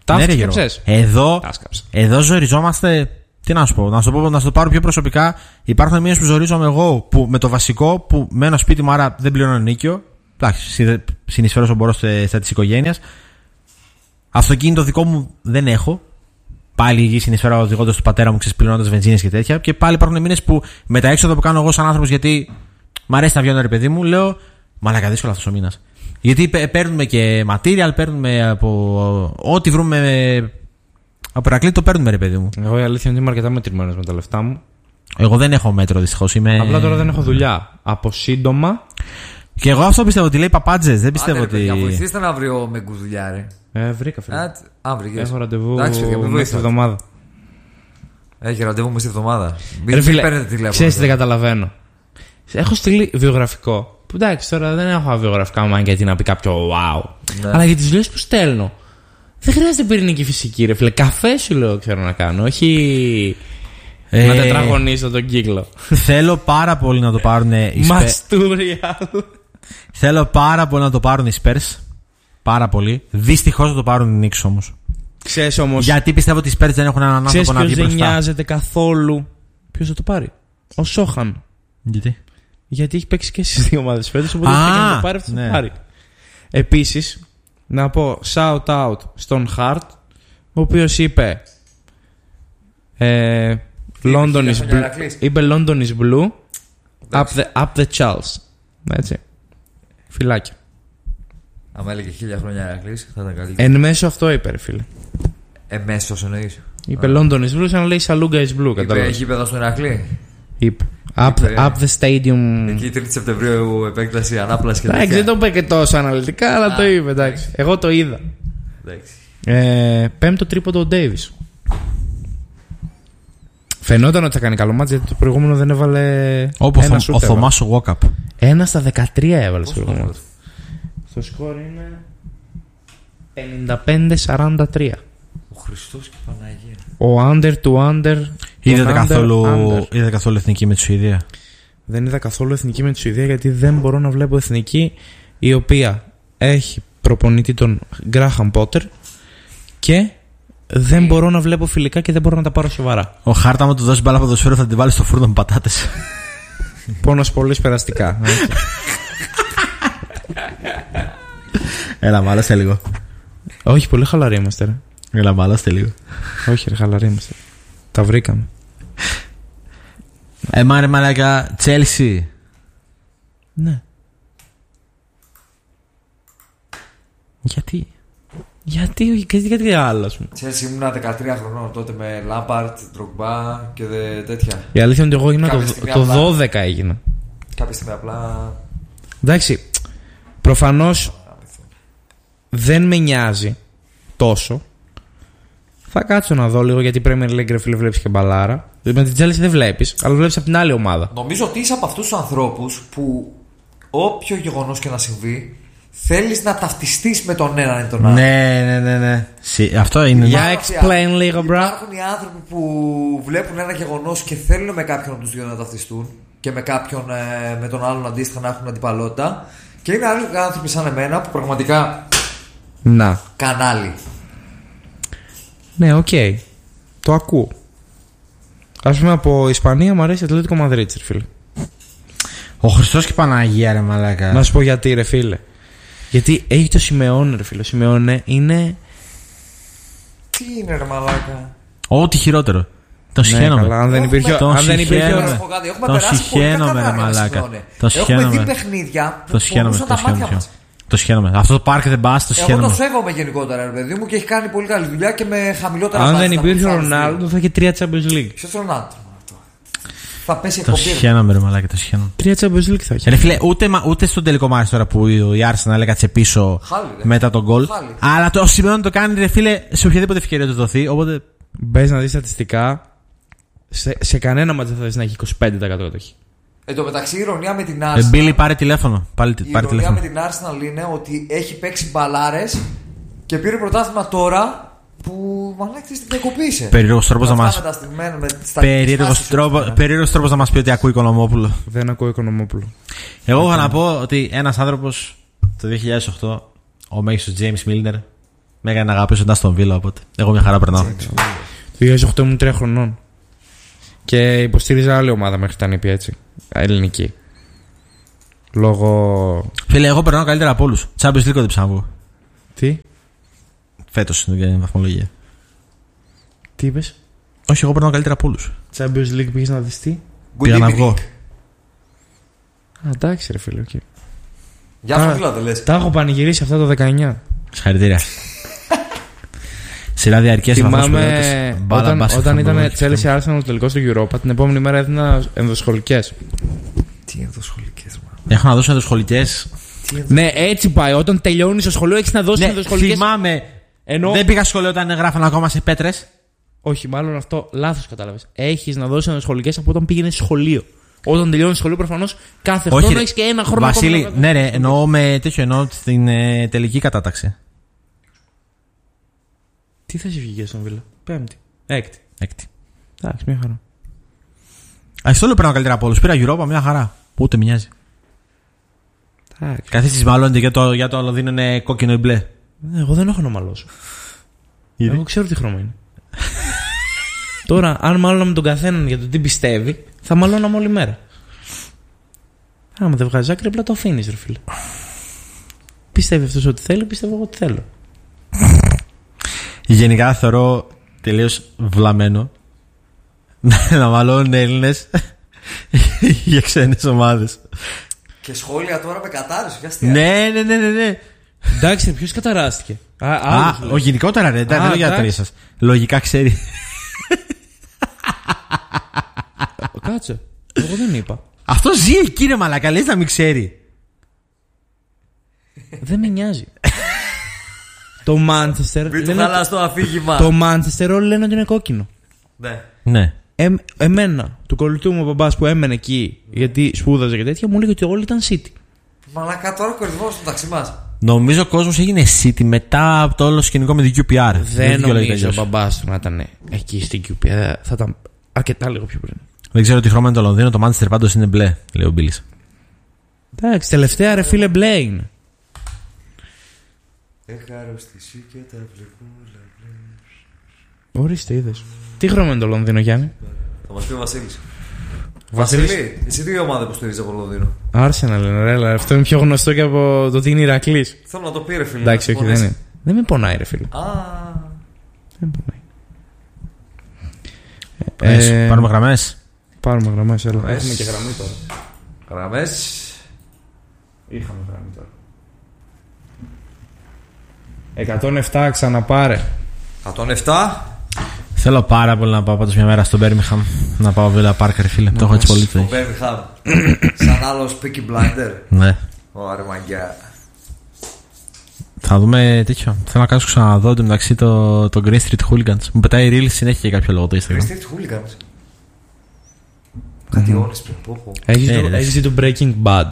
Τα Ναι, ρε, Γιώργο. σκέψες. Εδώ, Τα σκέψα. εδώ ζοριζόμαστε. Τι να σου πω, να σου το, πω, να σου το πάρω πιο προσωπικά. Υπάρχουν μήνες που ζορίζομαι εγώ που, με το βασικό που μένω σπίτι μου, άρα δεν πληρώνω νίκιο. Εντάξει, συνεισφέρω όσο μπορώ στα τη οικογένεια. Αυτοκίνητο δικό μου δεν έχω. Πάλι γη συνεισφέρω οδηγώντας του πατέρα μου, ξεσπληρώνοντας βενζίνες και τέτοια. Και πάλι υπάρχουν μήνες που με τα έξοδα που κάνω εγώ σαν άνθρωπος, γιατί μ' αρέσει να βγαίνω, ρε παιδί μου, λέω μαλάκα δύσκολο αυτός ο μήνας. Γιατί παίρνουμε και material, παίρνουμε από. Ό,τι βρούμε. Από Ηρακλή το παίρνουμε, ρε παιδί μου. Εγώ η αλήθεια είναι ότι είμαι αρκετά μετρημένος με τα λεφτά μου. Εγώ δεν έχω μέτρο, δυστυχώς. Είμαι... Απλά τώρα δεν έχω δουλειά. Από σύντομα. Και εγώ αυτό πιστεύω ότι λέει παπάντζες. Δεν πιστεύω Άντε, ότι. παιδιά, βοηθήστε να βρει ο Μεγκού δουλειά, ρε. Ε, βρήκα φίλε. Α, α, βρήκες. Έχω ραντεβού Εντάξει, παιδιά, μην μέσα στη βοηθάτε. εβδομάδα. Έχει ραντεβού μέσα στη εβδομάδα. Ρε Μην φίλε, παίρνετε τηλέφωνο. ξέρεις τι δεν καταλαβαίνω. Έχω στείλει βιογραφικό. Που εντάξει, τώρα δεν έχω βιογραφικά μου γιατί να πει κάποιο wow. Ναι. Αλλά για τις δουλειές που στέλνω. Δεν χρειάζεται πυρηνική φυσική, ρε φίλε. Καφέ σου λέω ξέρω να κάνω. Όχι. Ε, να τετραγωνίσω τον κύκλο. Θέλω πάρα πολύ να το πάρουν οι Spurs. Μαστούρια. Θέλω πάρα πολύ να το πάρουν οι Spurs. Πάρα πολύ. Δυστυχώς θα το πάρουν οι Knicks όμως. Ξέρεις όμως. Γιατί πιστεύω ότι οι Spurs δεν έχουν έναν Ξέρεις άνθρωπο να ποιος βγει δεν μπροστά. νοιάζεται καθόλου. Ποιος θα το πάρει. Ο Σόχαν. Γιατί? Γιατί έχει παίξει και στις δύο ομάδες φέτος. Οπότε Α, δεν να το πάρει, αυτό θα ναι. το πάρει. Επίσης, να πω shout out στον Hart, ο οποίος είπε. Ε, London is χίλια blue. Ηρακλής. Είπε London is blue. Up Εντάξει. the, up the Charles. Έτσι. Φιλάκια. Αν έλεγε χίλια χρόνια Ηρακλής, θα ήταν καλύτερο. Εν μέσω αυτό είπε, ρε φίλε. Εμέσως εννοείς. Είπε London is blue, σαν να λέει Σαλούγκα is blue. Είπε Κατάλαβες. γήπεδο στον Ηρακλή. Είπε. Up, Είπε, the, up the stadium. Εκεί τρίτη Σεπτεμβρίου επέκταση, ανάπλαση και Εντάξει, τέτοια. δεν το είπε και τόσο αναλυτικά, αλλά Α, το είπε. Εντάξει. Εγώ το είδα. Εντάξει. Ε, πέμπτο τρίποντο ο Ντέιβις. Φαινόταν ότι θα κάνει καλό μάτς γιατί το προηγούμενο δεν έβαλε. Όπου ένα ο, σούτ ο έβαλε. Θωμάς ο Walkup. Ένα στα δεκατρία έβαλε στο Πόσο προηγούμενο. έβαλε? Το σκορ είναι πενήντα πέντε σαράντα τρία. Ο Χριστός και η Παναγία. Ο under to under. Είδατε τον under, καθόλου, under. είδατε καθόλου εθνική με τη Σουηδία? Δεν είδα καθόλου εθνική με τη Σουηδία γιατί δεν μπορώ να βλέπω εθνική η οποία έχει προπονητή τον Γκράχαμ Πότερ και δεν μπορώ να βλέπω φιλικά και δεν μπορώ να τα πάρω σοβαρά. Ο Χάρτα, μου του δώσει μπάλα ποδοσφαίρου, θα την βάλει στο φούρνο με πατάτες. Πόνος πολύ περαστικά. Έτσι. Έλα, μάλαστε λίγο. Όχι, πολύ χαλαροί είμαστε. Ρε. Έλα, μάλαστε λίγο. Όχι, ρε, χαλαροί είμαστε. Τα βρήκαμε. Ε, μάρε μαλάκα, Τσέλσι. Ναι. Γιατί. Γιατί, όχι, γιατί, γιατί άλλο, ας πούμε. Τσέλσι ήμουνα δεκατρία χρονών τότε με Λάμπαρτ, Ντρογκμπά και δε, τέτοια. Η αλήθεια είναι ότι εγώ έγινα Κάποια το, στιγμή το απλά- δώδεκα έγινα. Κάποια στιγμή απλά. Εντάξει, προφανώς δεν με νοιάζει τόσο. Θα κάτσω να δω λίγο γιατί Premier League ρε φίλε βλέπεις και μπαλάρα. Με την Chelsea δεν βλέπεις, αλλά βλέπεις από την άλλη ομάδα. Νομίζω ότι είσαι από αυτούς τους ανθρώπους που όποιο γεγονός και να συμβεί θέλεις να ταυτιστείς με τον έναν ή τον άλλον. Ναι, ναι, ναι, ναι. Συ- αυτό είναι. Για Υπάρχουν explain οι- λίγο, bro. Υπάρχουν οι άνθρωποι που βλέπουν ένα γεγονός και θέλουν με κάποιον από τους δύο να ταυτιστούν και με κάποιον ε, με τον άλλον αντίστοιχα να έχουν αντιπαλότητα. Και είναι άλλοι άνθρωποι σαν εμένα που πραγματικά Να. κανάλι. Ναι, οκ. Okay. Το ακούω. Ας πούμε από Ισπανία μου αρέσει Ατλέτικο Μαδρίτης, ρε φίλε. Ο Χριστός και η Παναγία, ρε μαλάκα. Να σου πω γιατί, ρε φίλε. Γιατί έχει το Σιμεώνε, ρε φίλε. Ο Σιμεώνε είναι. Τι είναι ρε μαλάκα. Ό,τι χειρότερο. Τον Ναι, συχαίνομαι. καλά, αν δεν Έχουμε- υπήρχε, τον αν δεν υπήρχε συχαίνομαι. Να ο- σου πω κάτι, έχουμε Τον περάσει πολύ συχαίνομαι, καλά ρε να μαλάκα. συγχρόνε. Τον Έχουμε δει συχαίνομαι. παιχνίδια που Το συχαίνομαι, πονούσαν το τα μάτια συχαίνομαι. μας. Το συχαίνομαι. Αυτό το πάρκ δεν πα, το Εγώ συχαίνομαι. το σέβομαι γενικότερα, ρε παιδί μου, και έχει κάνει πολύ καλή δουλειά και με χαμηλότερα Αν budget δεν από υπήρχε τους ο άλλους Ρονάλντο δύο. θα είχε τρία Champions League. Ποιος Ρονάλντο. Θα πέσει Το εκπομπή. συχαίνομαι, ρε μαλάκα, το συχαίνομαι. Τρία Champions League θα είχε. Ρε φίλε, ούτε, μα- ούτε στον τελικό μάτι τώρα που η Arsenal έκατσε πίσω Χάλι, ρε. μετά τον γκολ. Χάλι. Αλλά το Σιμεών το κάνει, ρε φίλε, σε οποιαδήποτε ευκαιρία του δοθεί. Οπότε. Μπες να δεις στατιστικά. Σε, σε κανένα μάτς δεν θα δεις να έχει είκοσι πέντε τοις εκατό κατοχή. Εν τω μεταξύ η ηρωνία με την Ε, Arsenal. Μπίλι, πάρε τηλέφωνο. Πάλι, Η πάρε ηρωνία με τηλέφωνο. την Arsenal είναι ότι έχει παίξει μπαλάρες και πήρε πρωτάθλημα τώρα που μαλάκα την διακοπήσε. Περίεργος τρόπος να μας- Περίεργος τρόπο- περίεργος τρόπος να μα πει ότι ακούει Οικονομόπουλο. Δεν ακούω Οικονομόπουλο. Εγώ έχω να πω ότι ένας άνθρωπος το δύο χιλιάδες οκτώ, ο μέγιστος James Milner, Με έκανε να αγαπήσω τον Άστον Βίλα, οπότε. Εγώ μια χαρά περνάω. Το δύο χιλιάδες οκτώ ήμουν τρία χρονών. Και υποστήριζα άλλη ομάδα μέχρι τα νήπια, έτσι. Ελληνική. Λόγω. Φίλε, εγώ περνάω καλύτερα από όλους. Champions League δεν ψάχνω. Τι? Φέτος στην βαθμολογία. Τι είπες? Όχι, εγώ περνάω καλύτερα από όλους. Champions League πήγες να δεις τι? Πήγα να βγω. Α, εντάξει, ρε φίλε, okay. Για αυτό δηλαδή λες. Τα έχω πανηγυρίσει αυτά το δεκαεννιά. Συγχαρητήρια. Σειρά διαρκείας θυμάμαι όταν, όταν ήταν Chelsea Arsenal τελικό στο Europa, την επόμενη μέρα έδινα ενδοσχολικές. Τι ενδοσχολικές, μα. Έχω να δώσω ενδοσχολικές. Ναι, έτσι πάει. Όταν τελειώνει στο σχολείο, έχεις να δώσεις Ναι, ενδοσχολικές. θυμάμαι. Ενώ... Δεν πήγα σχολείο όταν γράφαν ακόμα σε πέτρες. Όχι, μάλλον αυτό λάθος κατάλαβες. Έχεις να δώσεις ενδοσχολικές από όταν πήγαινες σχολείο. Όταν τελειώνει σχολείο, προφανώς κάθε Όχι, χρόνο έχεις και ένα χρόνο. Βασίλη, ακόμα. ναι, ρε, εννοώ με τέτοιο, εννοώ στην ε, τελική κατάταξη. Τι θα σε βγήκε στον Βίλα? Πέμπτη. Έκτη. Έκτη. Εντάξει, μια χαρά. Αυτό λέω πρέπει καλύτερα από όλους. Πήρα Europa, μια χαρά. Ούτε με νοιάζει. Εντάξει. Καθίσεις μάλλον για το, για το Λονδίνο είναι κόκκινο ή μπλε. Εγώ δεν έχω να μαλώσω. Γιατί? Εγώ ξέρω τι χρώμα είναι. Τώρα, αν μάλλον με τον καθέναν για το τι πιστεύει, θα μαλώναμε όλη μέρα. Άμα δεν βγάζει άκρη, απλά το αφήνεις, ρε φίλε. Πιστεύει αυτός ότι θέλει, πιστεύω εγώ ότι θέλω. Γενικά θεωρώ τελείως βλαμμένο να μαλώνουν Έλληνες για ξένες ομάδες. Και σχόλια τώρα με κατάρρευση, ποια αστεία. Ναι, ναι, ναι, ναι, ναι. Εντάξει, ποιος καταράστηκε? Α, Α, ο γενικότερα ρε, δεν λέω για τρεις σας. Λογικά ξέρει. Κάτσε. Εγώ δεν είπα. Αυτό ζει εκεί ρε μαλάκα, λες να μην ξέρει. Δεν με νοιάζει. Το Manchester. Μην του χαλάς το αφήγημα. Το Manchester όλοι λένε ότι είναι κόκκινο. Ναι. Ναι. Ε, εμένα, του κολλητού μου ο μπαμπάς που έμενε εκεί, γιατί σπούδαζε και τέτοια, μου λέγε ότι όλοι ήταν City. Μαλάκα τώρα κορυφό στο ταξί μας. Νομίζω ο κόσμος έγινε City μετά από το όλο σκηνικό με την κιου πι αρ. Δεν νομίζω ο μπαμπάς του να ήταν εκεί στην κιου πι αρ. Θα ήταν αρκετά λίγο πιο πριν. Δεν ξέρω τι χρώμα είναι το Λονδίνο, το Manchester πάντως είναι μπλε, λέει ο Μπίλης. Εντάξει, τελευταία ρε φίλε μπλε είναι. Εχαρωστησή και τα βλεκούλα. Ορίστε, είδες. Τι χρώμα είναι το Λονδίνο, Γιάννη? Θα μας πει ο Βασίλης. Βασίλης. Βασίλη, εσύ τι ομάδα που στηρίζει από το Λονδίνο? Arsenal είναι, ρε, αλλά αυτό είναι πιο γνωστό και από το ότι είναι Ηρακλής. Θέλω να το πει, ρε φίλε. Εντάξει, όχι, δεν είναι. Δεν με πονάει, ρε φίλε. Α. Δεν με πονάει. Ε, ε, πάρουμε γραμμές. Πάρουμε γραμμές, έλα. Γραμμές. Έχουμε και γραμμή τώρα. Γραμμές. Είχαμε γραμμή τώρα. εκατόν επτά ξαναπάρε. εκατόν επτά. Θέλω πάρα πολύ να πάω πάντως μια μέρα στο Birmingham. Να πάω Villa Park, ρε φίλε. Το έχω έτσι πολύ Στο το. Birmingham. Σαν άλλος Peaky Blinder. Ναι. Ωραία, μαγκιά. Θα δούμε τέτοιο. Θέλω να κάτσω ξαναδώ εντωμεταξύ το, το Green Street Hooligans. Μου πετάει Reels συνέχεια για κάποιο λόγο το Green Instagram. Street Hooligans. Κάτι ώρες πριν πω πω. Έχεις Ε, το- ρε, έχεις δει το Breaking Bad?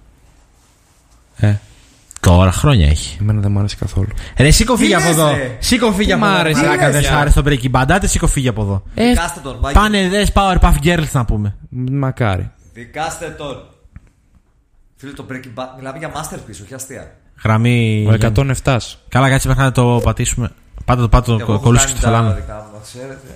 Ε, Τώρα χρόνια έχει. εμένα δεν μου άρεσε καθόλου. Ρε, σήκω φύγε λες, από εδώ. ρε? Σήκω φύγε Τι από μ' εδώ. άρεσε, Μαλάκα, ρε, δεν για. σ' άρεσε το Breaking Bad. Άντε, σήκω φύγε από εδώ. Ε, Δικάστε τον, μάγκη. Πάνε δες Powerpuff Girls να πούμε. μακάρι. Δικάστε τον. Φίλε, το Breaking Bad μιλάμε για masterpiece, όχι αστεία. Γραμμή. Ο εκατόν επτά. Καλά, κάτσε μέχρι να το πατήσουμε. Πάτε το πάτο, Εγώ έχω κολούσι κάνει και στο τα φελάνο. δικά μου, να ξέρετε.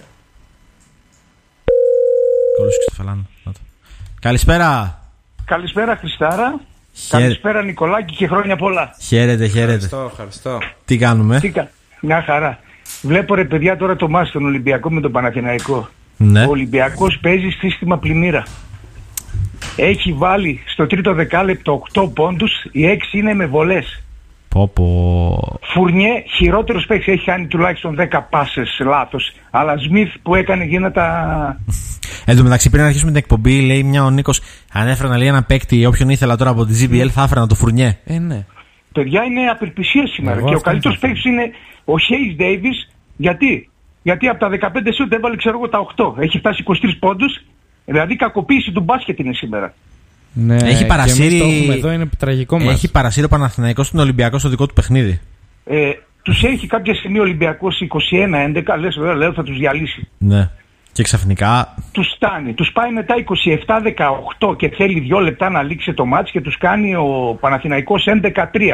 Κολούσι και στο φελάνο. Να το. Καλησπέρα. Καλησπέρα Χριστάρα. Χαίρε- Καλησπέρα Νικολάκη και χρόνια πολλά. Χαίρετε, χαίρετε. Ευχαριστώ, ευχαριστώ. Τι κάνουμε? Τι κα... Μια χαρά. Βλέπω ρε παιδιά τώρα το μάτς τον Ολυμπιακό με τον Παναθηναϊκό. Ναι. Ο Ολυμπιακός παίζει σύστημα πλημμύρα. Έχει βάλει στο τρίτο δεκάλεπτο οκτώ πόντους, οι έξι είναι με βολές. Πω πω. Φουρνιέ, χειρότερος παίκτης, έχει κάνει τουλάχιστον δέκα πάσες λάθος. Αλλά Σμιθ που έκανε γίνατα... Εν τω μεταξύ, πριν αρχίσουμε την εκπομπή, λέει μια ο Νίκος, αν έφερνα λέει ένα παίκτη, όποιον ήθελα τώρα από τη τζι μπι ελ, θα έφερνα το Φουρνιέ. Ε, ναι. Παιδιά είναι απελπισία σήμερα. Εγώ και ο αυτό καλύτερος θα παίκτης είναι ο Χέις Ντέιβις. Γιατί? Γιατί από τα δεκαπέντε σούτ έβαλε ξέρω εγώ τα οκτώ. Έχει φτάσει είκοσι τρεις πόντους. Δηλαδή κακοποίηση του μπάσκετ είναι σήμερα. Ναι, Έχει παρασύρει- και εμείς το έχουμε εδώ, είναι τραγικό μας. Έχει παρασύρει ο Παναθηναϊκός στον Ολυμπιακό στο δικό του παιχνίδι. Ε, τους έχει κάποια στιγμή ο Ολυμπιακός είκοσι ένα έντεκα. Λες βέβαια λέω, θα τους διαλύσει. Ναι. Και ξαφνικά. Τους φτάνει. Τους πάει μετά είκοσι επτά δεκαοκτώ και θέλει δύο λεπτά να λήξει το μάτς και τους κάνει ο Παναθηναϊκός έντεκα τρία.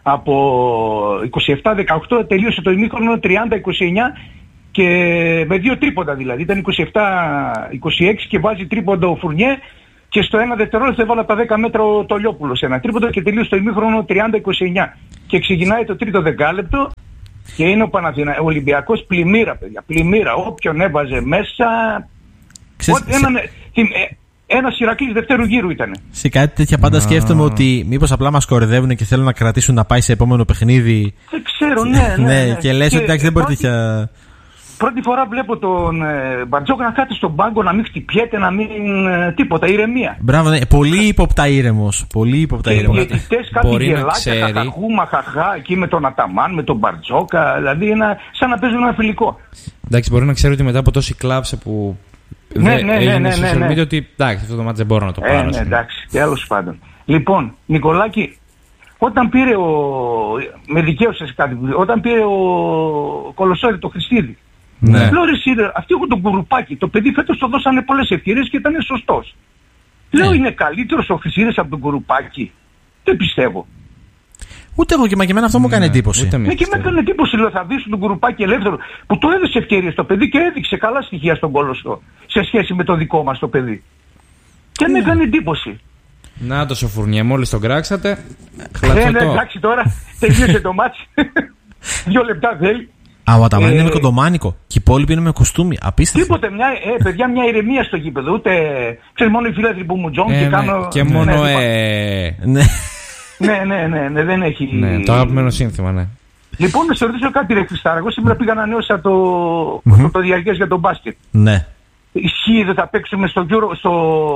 από είκοσι επτά δεκαοκτώ, τελείωσε το ημίχρονο τριάντα είκοσι εννιά και με δύο τρίποντα δηλαδή. Ήταν είκοσι επτά είκοσι έξι και βάζει τρίποντο ο Φουρνιέ και στο ένα δευτερόλεπτο έβαλε από τα δέκα μέτρα ο Τολιόπουλος ένα τρίποντο και τελείωσε το ημίχρονο τριάντα είκοσι εννιά. Και ξεκινάει το τρίτο δεκάλεπτο και είναι ο Παναθηναϊκός, ο Ολυμπιακός πλημμύρα, παιδιά. Πλημμύρα. Όποιον έβαζε μέσα. Ξέρεις, ό, έναν, ένα Ηρακλής δευτέρου γύρου ήταν. Σε κάτι τέτοια πάντα σκέφτομαι ότι μήπως απλά μας κορυδεύουν και θέλουν να κρατήσουν να πάει σε επόμενο παιχνίδι. Δεν ξέρω, ναι, ναι. ναι, ναι. και λες ότι εντάξει δεν μπορεί τέτοια. Πρώτη φορά βλέπω τον ε, Μπαρτζόκα να κάτσει στον πάγκο, να μην χτυπιέται, να μην. Ε, τίποτα, ηρεμία. Μπράβο, ναι. Πολύ ύποπτα ήρεμος. Πολύ ύποπτα ήρεμος. Οι διαιτητές κάτι γελάκια, χαχαχούμα, χαχά, εκεί με τον Αταμάν, με τον Μπαρτζόκα. Δηλαδή ένα, σαν να παίζουν ένα φιλικό. Εντάξει, μπορεί να ξέρω ότι μετά από τόση κλάψε που. Ναι, ναι, ναι, ναι, ναι, ναι, ναι. ότι εντάξει, αυτό το μάτι δεν μπορώ να το πάρω. Ε, ναι, εντάξει, τέλος πάντων. Λοιπόν, Νικολάκη, όταν πήρε ο. Με δικαίωσες κάτι, όταν πήρε ο Κολοσσόρη το Χριστίδη. Ναι. Λέω ρε σύνδε, αυτοί έχουν τον Κουρουπάκη. Το παιδί φέτος το δώσανε πολλές ευκαιρίες και ήταν σωστός. Ναι. Λέω είναι καλύτερος ο Χρυσίδης από τον Κουρουπάκη. Δεν πιστεύω. Ούτε εγώ και, μα και εμένα αυτό μου έκανε εντύπωση. Ναι, και με έκανε εντύπωση, λέω, θα δεις τον Κουρουπάκη ελεύθερο που το έδωσε ευκαιρίες στο παιδί και έδειξε καλά στοιχεία στον Κολοσσό σε σχέση με το δικό μας το παιδί. Και με έκανε εντύπωση. Να το Σοφουρνιέ, μόλις τον κράξατε. Ναι, ναι, εντάξει τώρα, τελείωσε το μάτσι. Δύο λεπτά θέλει. Α, ο Αταμάν ε, είναι με κοντομάνικο και οι υπόλοιποι είναι με κοστούμι. Απίστευτο. Τίποτε, μια, ε, παιδιά, μια ηρεμία στο γήπεδο. Ούτε. Ξέρεις, μόνο οι φίλοι που μου τζον ε, και ναι, κάνω. Και μόνο. Ναι, ε... ναι. ναι, ναι, ναι, ναι, δεν έχει. Ναι, το αγαπημένο σύνθημα, ναι. Λοιπόν, να σε ρωτήσω κάτι, ρε Χριστάρα. Εγώ σήμερα πήγα να ανανέωσα το, mm-hmm. το, το διαρκές για τον μπάσκετ. Ναι. Ισχύει, δεν θα παίξουμε στο Euro, στο,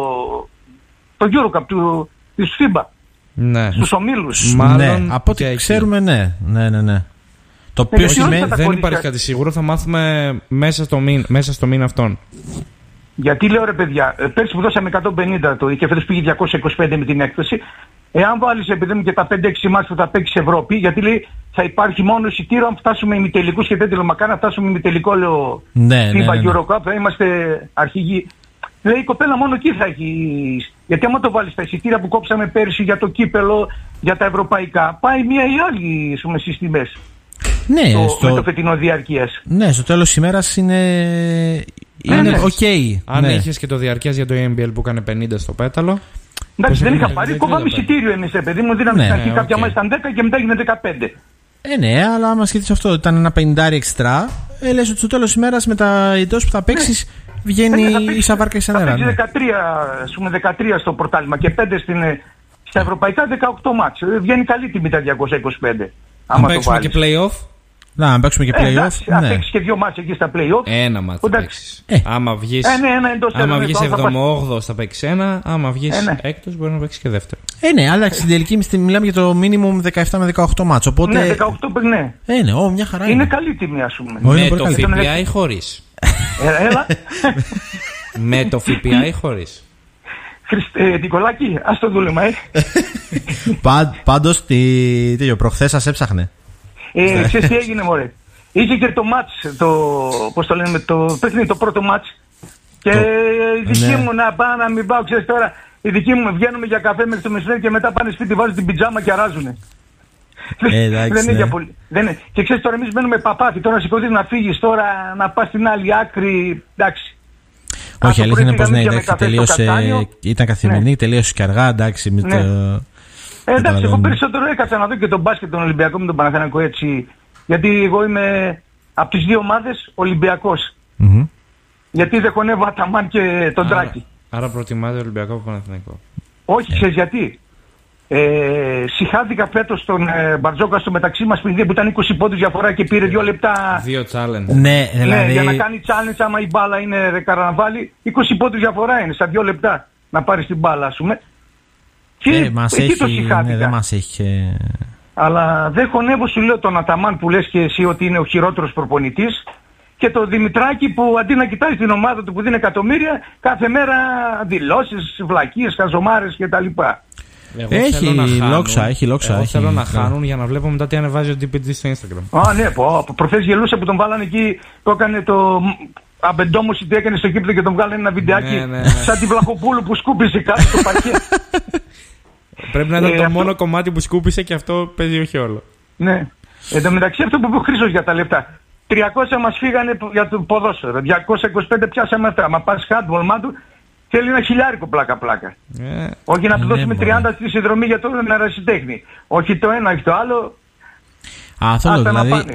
το Eurocup του της φίμπα. Ναι. Στους ομίλους. Μάλλον. Ναι, από ό,τι ξέρουμε, ναι. Ναι, ναι, ναι. Το οποίο σημαίνει. Δεν υπάρχει κάτι σίγουρο, θα μάθουμε μέσα στο, μήνα, μέσα στο μήνα αυτόν. Γιατί λέω ρε παιδιά, πέρσι που δώσαμε εκατόν πενήντα το και φέτος πήγε διακόσια είκοσι πέντε με την έκθεση. Εάν βάλεις επειδή μου και τα πέντε έξι μάτς που θα παίξει Ευρώπη, γιατί λέει θα υπάρχει μόνο εισιτήριο αν φτάσουμε ημιτελικούς και δεν τελομακά να φτάσουμε ημιτελικό, λέω. Ναι, ναι, ναι, ναι. Eurocup, θα είμαστε αρχηγοί. Λέει η κοπέλα μόνο εκεί θα έχει. Γιατί άμα το βάλεις στα εισιτήρια που κόψαμε πέρσι για το κύπελο, για τα ευρωπαϊκά, πάει μία ή άλλη στις τιμές. Ναι, το, στο... με το φετινό διαρκείας. Ναι, στο τέλος της ημέρας είναι. Είναι οκ. Okay. Αν ναι. είχες και το διαρκείας για το N B L που έκανε πενήντα στο πέταλο. Εντάξει, δεν είχα πάρει. Κόβαμε εισιτήριο εμείς, παιδί μου. Δίναμε στην αρχή κάποια μάτια ήταν δέκα και μετά έγινε δεκαπέντε. Ε, ναι, αλλά άμα σκεφτείς αυτό, ήταν ένα πενήντα εξτρά. Ε, λες ότι στο τέλος της ημέρας με τα εντός που θα παίξεις ναι. βγαίνει ναι, η σαβάρκα η σανέρα. Θα παίξει δεκατρία, πούμε, δεκατρία στο πρωτάθλημα και πέντε στην, στα ευρωπαϊκά δεκαοκτώ μάτς. Βγαίνει καλή τιμή τα διακόσια είκοσι πέντε. Αν παίξουμε και play-off. Να, αν παίξουμε και play-off. Ε, αν ναι. παίξεις και δύο μάτς εκεί στα play-off. Ένα μάτς θα παίξεις. Ε. Άμα βγεις, ε, ναι, ένα εντός άμα βγεις εβδομήντα θα παίξεις ένα. Άμα βγεις ε, ναι. έκτος μπορεί να παίξεις και δεύτερο. Ε, ναι, αλλά στην τελική μιλάμε για το minimum δεκαεπτά με δεκαοκτώ μάτς. Οπότε... Ναι, δεκαοκτώ, ναι. Ε, ναι, ό, μια χαρά είναι. Είναι καλή τιμή, ας πούμε. Με το ΦΠΑ ή χωρίς. Έλα. Με το ΦΠΑ ή χωρίς. Ε, Νικολάκη, ας το δούλεμα, ε. Πάντως, προχθές σας έψαχνε. Ε, ξέρεις τι έγινε, μωρέ. Είχε και το μάτς, το, πώς το λένε, το παιχνίδι, το πρώτο μάτς. Και η δική ναι. μου να πάω, να μην πάω, ξέρεις τώρα, οι δικοί μου βγαίνουμε για καφέ μέχρι το μεσημέρι και μετά πάνε σπίτι, βάζουν την πιτζάμα και αράζουνε. Ε, εντάξει, δεν είναι ναι. για πολύ. Δεν είναι. Και ξέρεις τώρα, εμείς μένουμε παπάθη, τώρα να σηκωθείς να φύγεις, τώρα να πας στην άλλη άκρη, εντάξει. Όχι, αλήθεια είναι πως ναι, εντάξει, τελείωσε, ήταν καθημερινή, ναι. τελείωσε και αργά, εντάξει. Με ναι. το... Ε, εντάξει, εγώ περισσότερο έκατσα να δω και τον μπάσκετ τον Ολυμπιακό με τον Παναθηναϊκό έτσι. Γιατί εγώ είμαι από τις δύο ομάδες Ολυμπιακός. Mm-hmm. Γιατί δεν χωνεύω Αταμάν και τον Τράκη. Άρα προτιμάτε Ολυμπιακό από Παναθηναϊκό. Όχι, ξέρεις γιατί. Ε, συχάθηκα φέτος τον ε, Μπαρτζόκα στο μεταξύ μας πριν που ήταν είκοσι πόντους διαφορά και πήρε δύο λεπτά. Δύο challenge. Ναι, δηλαδή... ναι, για να κάνει challenge άμα η μπάλα είναι καρναβάλι, είκοσι πόντους διαφορά είναι, στα δύο λεπτά να πάρεις την μπάλα, ας πούμε. Και ε, μας εκεί έχει, το συχάθηκα. ναι, δεν μας έχει... Αλλά δεν χωνεύω, σου λέω, τον Αταμάν που λες και εσύ ότι είναι ο χειρότερος προπονητής και τον Δημητράκη που αντί να κοιτάζει την ομάδα του που δίνει εκατομμύρια, κάθε μέρα δηλώσεις, βλακίες, χαζομάρες κτλ. Έχει λόξα, έχει λόξα. Εγώ έχει... θέλω να χάνουν για να βλέπω μετά τι ανεβάζει ο ντι πι τζι στο Instagram. Α, ναι, πω, προχθές γελούσε που τον βάλανε εκεί, το έκανε το αμπεντόμωση, τι έκανε στο κήπεδο και τον βγάλανε ένα βιντεάκι ναι, ναι, ναι. σαν τη Βλαχοπούλου που σκούπισε κάτι στο παρκέ. Πρέπει να ήταν Ε, το αυτό- μόνο κομμάτι που σκούπισε και αυτό παίζει όχι όλο. Ναι. Εν τω μεταξύ αυτό που είπε ο Χρήστος για τα λεφτά. τριακόσια μας φύγανε για το ποδόσφαιρο. διακόσια είκοσι πέντε πιάσαμε αυτά. Μα πας handball μάτου θέλει ένα χιλιάρικο πλάκα-πλάκα. Ε, Όχι να του Ναι, δώσουμε μωρέ. τριάντα στη συνδρομή για το ερασιτέχνη. Όχι το ένα, όχι το άλλο. Α, αυτό λέω, Άτα να δηλαδή πάνε.